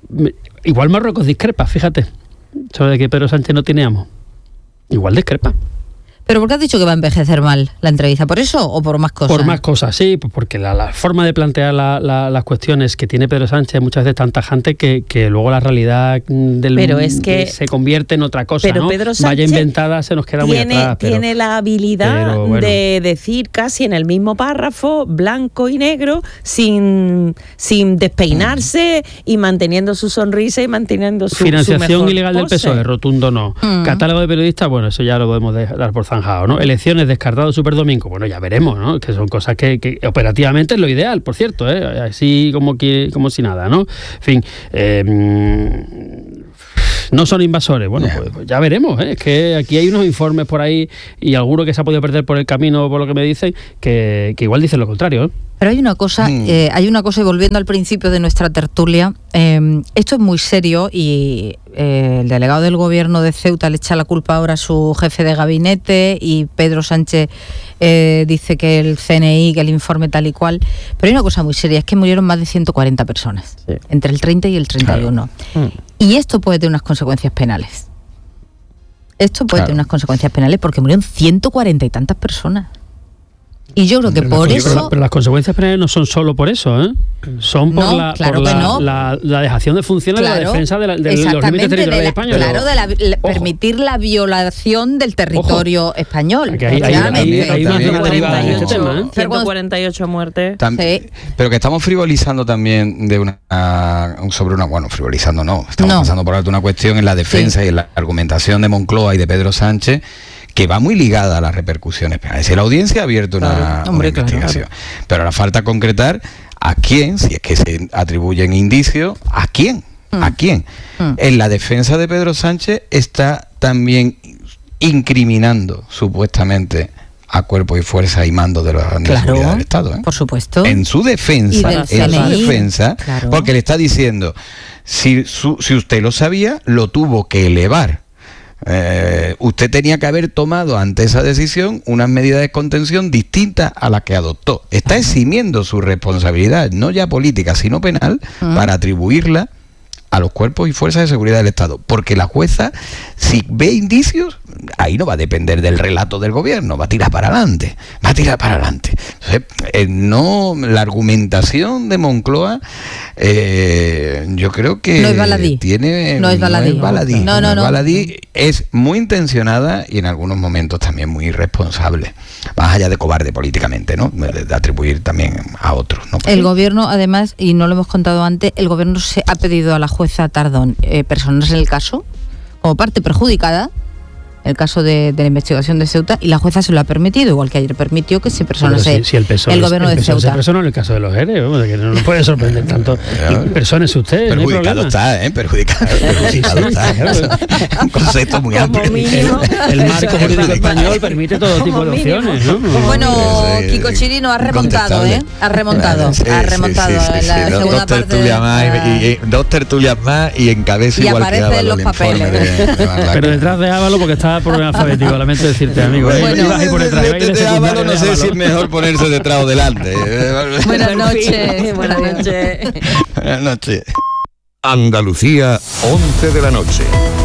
[SPEAKER 6] Igual Marruecos discrepa, fíjate, sobre que Pedro Sánchez no tiene amo. Igual discrepa.
[SPEAKER 3] ¿Pero por qué has dicho que va a envejecer mal la entrevista? ¿Por eso o por más cosas?
[SPEAKER 6] Por más cosas, sí, porque la, la forma de plantear la, la, las cuestiones que tiene Pedro Sánchez muchas veces tan tajante que, que luego la realidad del
[SPEAKER 5] pero es que,
[SPEAKER 6] se convierte en otra cosa,
[SPEAKER 5] pero
[SPEAKER 6] ¿no?
[SPEAKER 5] Pedro Sánchez
[SPEAKER 6] vaya inventada, se nos queda
[SPEAKER 5] tiene,
[SPEAKER 6] muy atrás. Pero,
[SPEAKER 5] tiene la habilidad
[SPEAKER 6] pero, bueno.
[SPEAKER 5] de decir casi en el mismo párrafo, blanco y negro, sin, sin despeinarse mm. y manteniendo su sonrisa y manteniendo su
[SPEAKER 6] financiación
[SPEAKER 5] su mejor
[SPEAKER 6] ilegal
[SPEAKER 5] pose.
[SPEAKER 6] del P S O E, rotundo no. Mm. Catálogo de periodistas, bueno, eso ya lo podemos dar por zanjado. zanjado, ¿no? Elecciones descartado Superdomingo, bueno, ya veremos, ¿no? Que son cosas que, que operativamente es lo ideal, por cierto, ¿eh? Así como que como si nada, ¿no? En fin, eh, no son invasores, bueno, pues, pues ya veremos, ¿eh? Es que aquí hay unos informes por ahí y alguno que se ha podido perder por el camino, por lo que me dicen, que, que igual dicen lo contrario, ¿eh?
[SPEAKER 3] Pero hay una cosa, mm. eh, hay una cosa, y volviendo al principio de nuestra tertulia, eh, esto es muy serio y eh, el delegado del gobierno de Ceuta le echa la culpa ahora a su jefe de gabinete y Pedro Sánchez eh, dice que el C N I, que el informe tal y cual, pero hay una cosa muy seria, es que murieron más de ciento cuarenta personas, sí. entre el treinta y el treinta y uno. Claro. Mm. Y esto puede tener unas consecuencias penales. Esto puede claro. tener unas consecuencias penales porque murieron ciento cuarenta y tantas personas. Y yo creo que
[SPEAKER 6] pero
[SPEAKER 3] por
[SPEAKER 6] las,
[SPEAKER 3] eso...
[SPEAKER 6] Pero, pero las consecuencias penales no son solo por eso, ¿eh? Son por,
[SPEAKER 3] no,
[SPEAKER 6] la,
[SPEAKER 3] claro
[SPEAKER 6] por la,
[SPEAKER 3] no.
[SPEAKER 6] la, la dejación de funciones
[SPEAKER 3] claro,
[SPEAKER 6] de la defensa de, la, de los límites territoriales
[SPEAKER 3] de la,
[SPEAKER 6] españoles.
[SPEAKER 3] Claro, de la, la, permitir la violación del territorio Ojo. español.
[SPEAKER 6] Hay, hay, hay, hay una deriva en este tema, ¿eh?
[SPEAKER 5] ciento cuarenta y ocho muertes.
[SPEAKER 4] Tam, sí. Pero que estamos frivolizando también de una sobre una... Bueno, frivolizando no. Estamos no. pasando por alto una cuestión en la defensa sí. y en la argumentación de Moncloa y de Pedro Sánchez, que va muy ligada a las repercusiones penales. Si la audiencia ha abierto una, claro, hombre, una investigación, claro, claro. pero ahora falta concretar a quién, si es que se atribuyen indicios, a quién, mm. a quién. Mm. En la defensa de Pedro Sánchez está también incriminando supuestamente a cuerpo y fuerza y mando de la
[SPEAKER 3] claro,
[SPEAKER 6] seguridad
[SPEAKER 4] del Estado, ¿eh?
[SPEAKER 3] Por supuesto.
[SPEAKER 4] En su defensa, en su defensa, claro. porque le está diciendo, si, su, si usted lo sabía, lo tuvo que elevar. Eh, usted tenía que haber tomado ante esa decisión unas medidas de contención distintas a las que adoptó. Está eximiendo su responsabilidad, no ya política, sino penal, uh-huh. para atribuirla a los cuerpos y fuerzas de seguridad del Estado. Porque la jueza, si ve indicios, ahí no va a depender del relato del gobierno, va a tirar para adelante, va a tirar para adelante. Entonces, eh, no, la argumentación de Moncloa, eh, yo creo que
[SPEAKER 3] no es baladí.
[SPEAKER 4] tiene
[SPEAKER 3] no es baladí.
[SPEAKER 4] No es baladí,
[SPEAKER 3] no, no, no,
[SPEAKER 4] no es baladí, es muy intencionada y en algunos momentos también muy irresponsable, más allá de cobarde políticamente, ¿no? De, de atribuir también a otros, ¿no?
[SPEAKER 3] El gobierno, además, y no lo hemos contado antes, el gobierno se ha pedido a la jueza Tardón eh, personarse en el caso como parte perjudicada, el caso de, de la investigación de Ceuta, y la jueza se lo ha permitido, igual que ayer permitió que se personase
[SPEAKER 6] si, si el, PSOE,
[SPEAKER 3] el gobierno
[SPEAKER 6] el
[SPEAKER 3] de Ceuta.
[SPEAKER 6] Se personó en el caso de los E R E, vamos, que no nos puede sorprender tanto. Persónese usted,
[SPEAKER 4] perjudicado
[SPEAKER 6] no hay
[SPEAKER 4] está, ¿eh? Perjudicado, perjudicado está. Un concepto muy amplio.
[SPEAKER 6] El, el marco jurídico español permite todo tipo de opciones, ¿no?
[SPEAKER 3] Bueno, Kiko Chirino ha remontado, ¿eh? Ha remontado, sí, ha remontado sí, sí, sí, la sí, segunda
[SPEAKER 4] dos
[SPEAKER 3] parte
[SPEAKER 4] tertulias más y, y, dos tertulias más y encabeza
[SPEAKER 3] y
[SPEAKER 4] igual que Ávalo
[SPEAKER 3] los papeles.
[SPEAKER 4] De, de
[SPEAKER 6] pero detrás de Ávalo porque estaba por un alfabético, lamento decirte, amigo.
[SPEAKER 3] Bueno,
[SPEAKER 6] ibas ahí por detrás,
[SPEAKER 4] de, de Ávalo no sé si es mejor ponerse detrás o delante.
[SPEAKER 3] Buenas noches. Buenas noches.
[SPEAKER 4] Buenas noches.
[SPEAKER 2] Andalucía, once de la noche.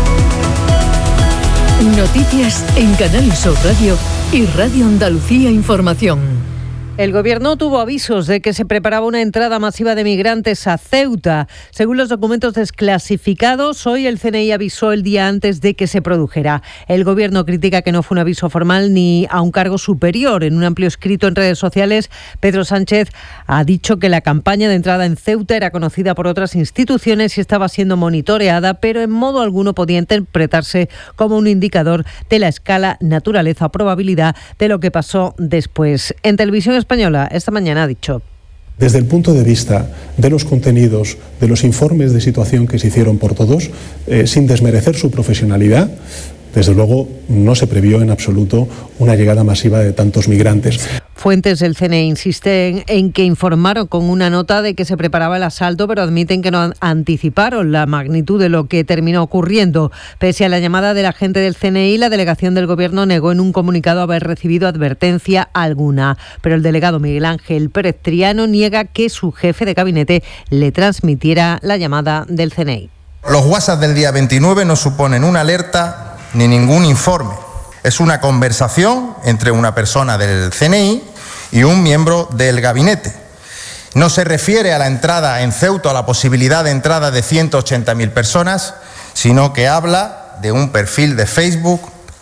[SPEAKER 1] Noticias en Canal Sur Radio y Radio Andalucía Información.
[SPEAKER 8] El gobierno tuvo avisos de que se preparaba una entrada masiva de migrantes a Ceuta. Según los documentos desclasificados, hoy el C N I avisó el día antes de que se produjera. El gobierno critica que no fue un aviso formal ni a un cargo superior. En un amplio escrito en redes sociales, Pedro Sánchez ha dicho que la campaña de entrada en Ceuta era conocida por otras instituciones y estaba siendo monitoreada, pero en modo alguno podía interpretarse como un indicador de la escala, naturaleza o probabilidad de lo que pasó después. En televisión española esta mañana ha dicho:
[SPEAKER 9] desde el punto de vista de los contenidos, de los informes de situación que se hicieron por todos, eh, sin desmerecer su profesionalidad, desde luego no se previó en absoluto una llegada masiva de tantos migrantes.
[SPEAKER 8] Fuentes del C N I insisten en que informaron con una nota de que se preparaba el asalto, pero admiten que no anticiparon la magnitud de lo que terminó ocurriendo. Pese a la llamada del agente del C N I, la delegación del Gobierno negó en un comunicado haber recibido advertencia alguna. Pero el delegado Miguel Ángel Pérez Triano niega que su jefe de gabinete le transmitiera la llamada del C N I.
[SPEAKER 10] Los WhatsApp del día veintinueve no suponen una alerta ni ningún informe. Es una conversación entre una persona del C N I y un miembro del gabinete. No se refiere a la entrada en Ceuta, a la posibilidad de entrada de ciento ochenta mil personas, sino que habla de un perfil de Facebook con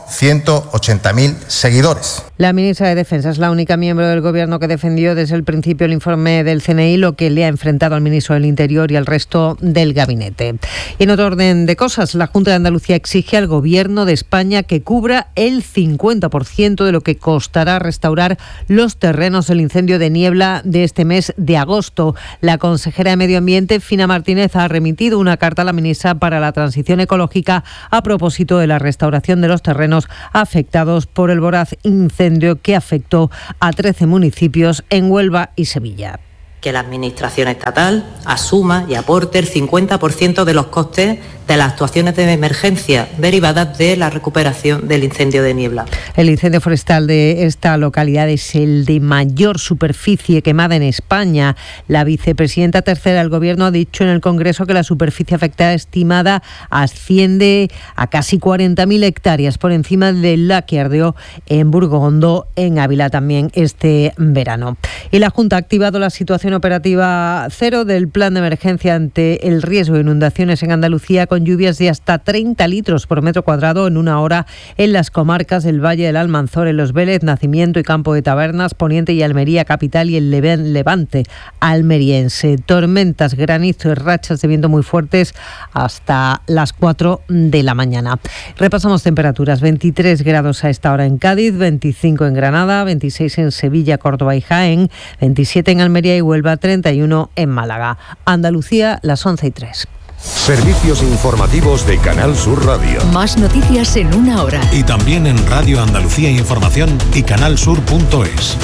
[SPEAKER 10] ciento ochenta mil seguidores.
[SPEAKER 8] La ministra de Defensa es la única miembro del Gobierno que defendió desde el principio el informe del C N I, lo que le ha enfrentado al ministro del Interior y al resto del gabinete. Y en otro orden de cosas, la Junta de Andalucía exige al Gobierno de España que cubra el cincuenta por ciento de lo que costará restaurar los terrenos del incendio de Niebla de este mes de agosto. La consejera de Medio Ambiente, Fina Martínez, ha remitido una carta a la ministra para la Transición Ecológica a propósito de la restauración de los terrenos afectados por el voraz incendio que afectó a trece municipios en Huelva y Sevilla.
[SPEAKER 11] Que la Administración estatal asuma y aporte el cincuenta por ciento de los costes de las actuaciones de emergencia derivadas de la recuperación del incendio de Niebla.
[SPEAKER 8] El incendio forestal de esta localidad es el de mayor superficie quemada en España. La vicepresidenta tercera del Gobierno ha dicho en el Congreso que la superficie afectada estimada asciende a casi cuarenta mil hectáreas, por encima de la que ardió en Burgondo, en Ávila, también este verano. Y la Junta ha activado la situación operativa cero del plan de emergencia ante el riesgo de inundaciones en Andalucía, con lluvias de hasta treinta litros por metro cuadrado en una hora en las comarcas del Valle del Almanzor, en Los Vélez, Nacimiento y Campo de Tabernas, Poniente y Almería capital y el Levante almeriense. Tormentas, granizo y rachas de viento muy fuertes hasta las cuatro de la mañana. Repasamos temperaturas: veintitrés grados a esta hora en Cádiz, veinticinco en Granada, veintiséis en Sevilla, Córdoba y Jaén, veintisiete en Almería y Huelva, treinta y uno en Málaga. Andalucía, las once y tres.
[SPEAKER 2] Servicios informativos de Canal Sur Radio.
[SPEAKER 1] Más noticias en una hora.
[SPEAKER 12] Y también en Radio Andalucía Información y canal sur punto es.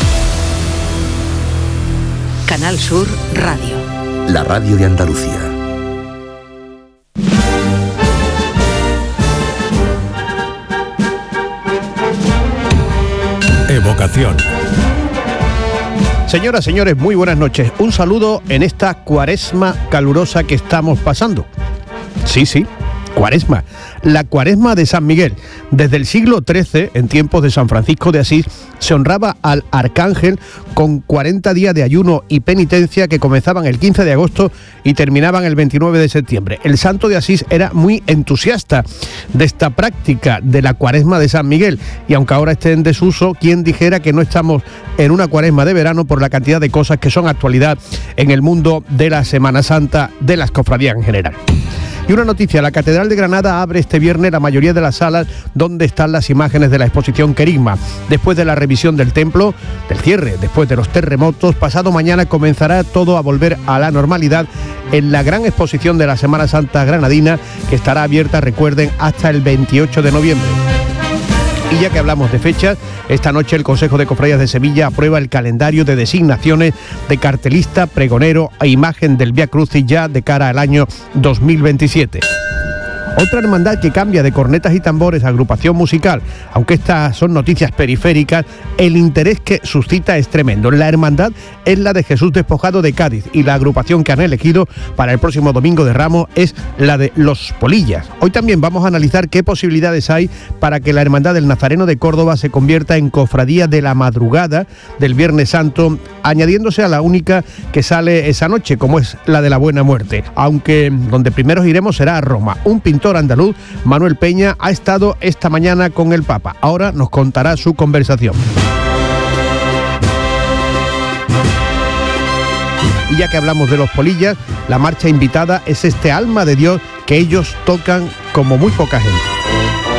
[SPEAKER 1] Canal Sur Radio.
[SPEAKER 2] La radio de Andalucía.
[SPEAKER 12] Evocación.
[SPEAKER 13] Señoras, señores, muy buenas noches. Un saludo en esta cuaresma calurosa que estamos pasando. Sí, sí, cuaresma. La cuaresma de San Miguel. Desde el siglo trece, en tiempos de San Francisco de Asís, se honraba al arcángel con cuarenta días de ayuno y penitencia que comenzaban el quince de agosto y terminaban el veintinueve de septiembre. El santo de Asís era muy entusiasta de esta práctica de la cuaresma de San Miguel, y aunque ahora esté en desuso, quien dijera que no estamos en una cuaresma de verano por la cantidad de cosas que son actualidad en el mundo de la Semana Santa, de las cofradías en general. Y una noticia: la Catedral de Granada abre este viernes la mayoría de las salas donde están las imágenes de la exposición Querigma. Después de la revisión del templo, del cierre, después de los terremotos, pasado mañana comenzará todo a volver a la normalidad en la gran exposición de la Semana Santa granadina, que estará abierta, recuerden, hasta el veintiocho de noviembre. Y ya que hablamos de fechas, esta noche el Consejo de Cofradías de Sevilla aprueba el calendario de designaciones de cartelista, pregonero e imagen del Vía Crucis ya de cara al año dos mil veintisiete. Otra hermandad que cambia de cornetas y tambores a agrupación musical. Aunque estas son noticias periféricas, el interés que suscita es tremendo. La hermandad es la de Jesús Despojado de Cádiz, y la agrupación que han elegido para el próximo Domingo de Ramos es la de Los Polillas. Hoy también vamos a analizar qué posibilidades hay para que la hermandad del Nazareno de Córdoba se convierta en cofradía de la madrugada del Viernes Santo, añadiéndose a la única que sale esa noche, como es la de la Buena Muerte. Aunque donde primero iremos será a Roma. Un pintor andaluz, Manuel Peña, ha estado esta mañana con el Papa. Ahora nos contará su conversación. Y ya que hablamos de los Polillas, la marcha invitada es este Alma de Dios que ellos tocan como muy poca gente.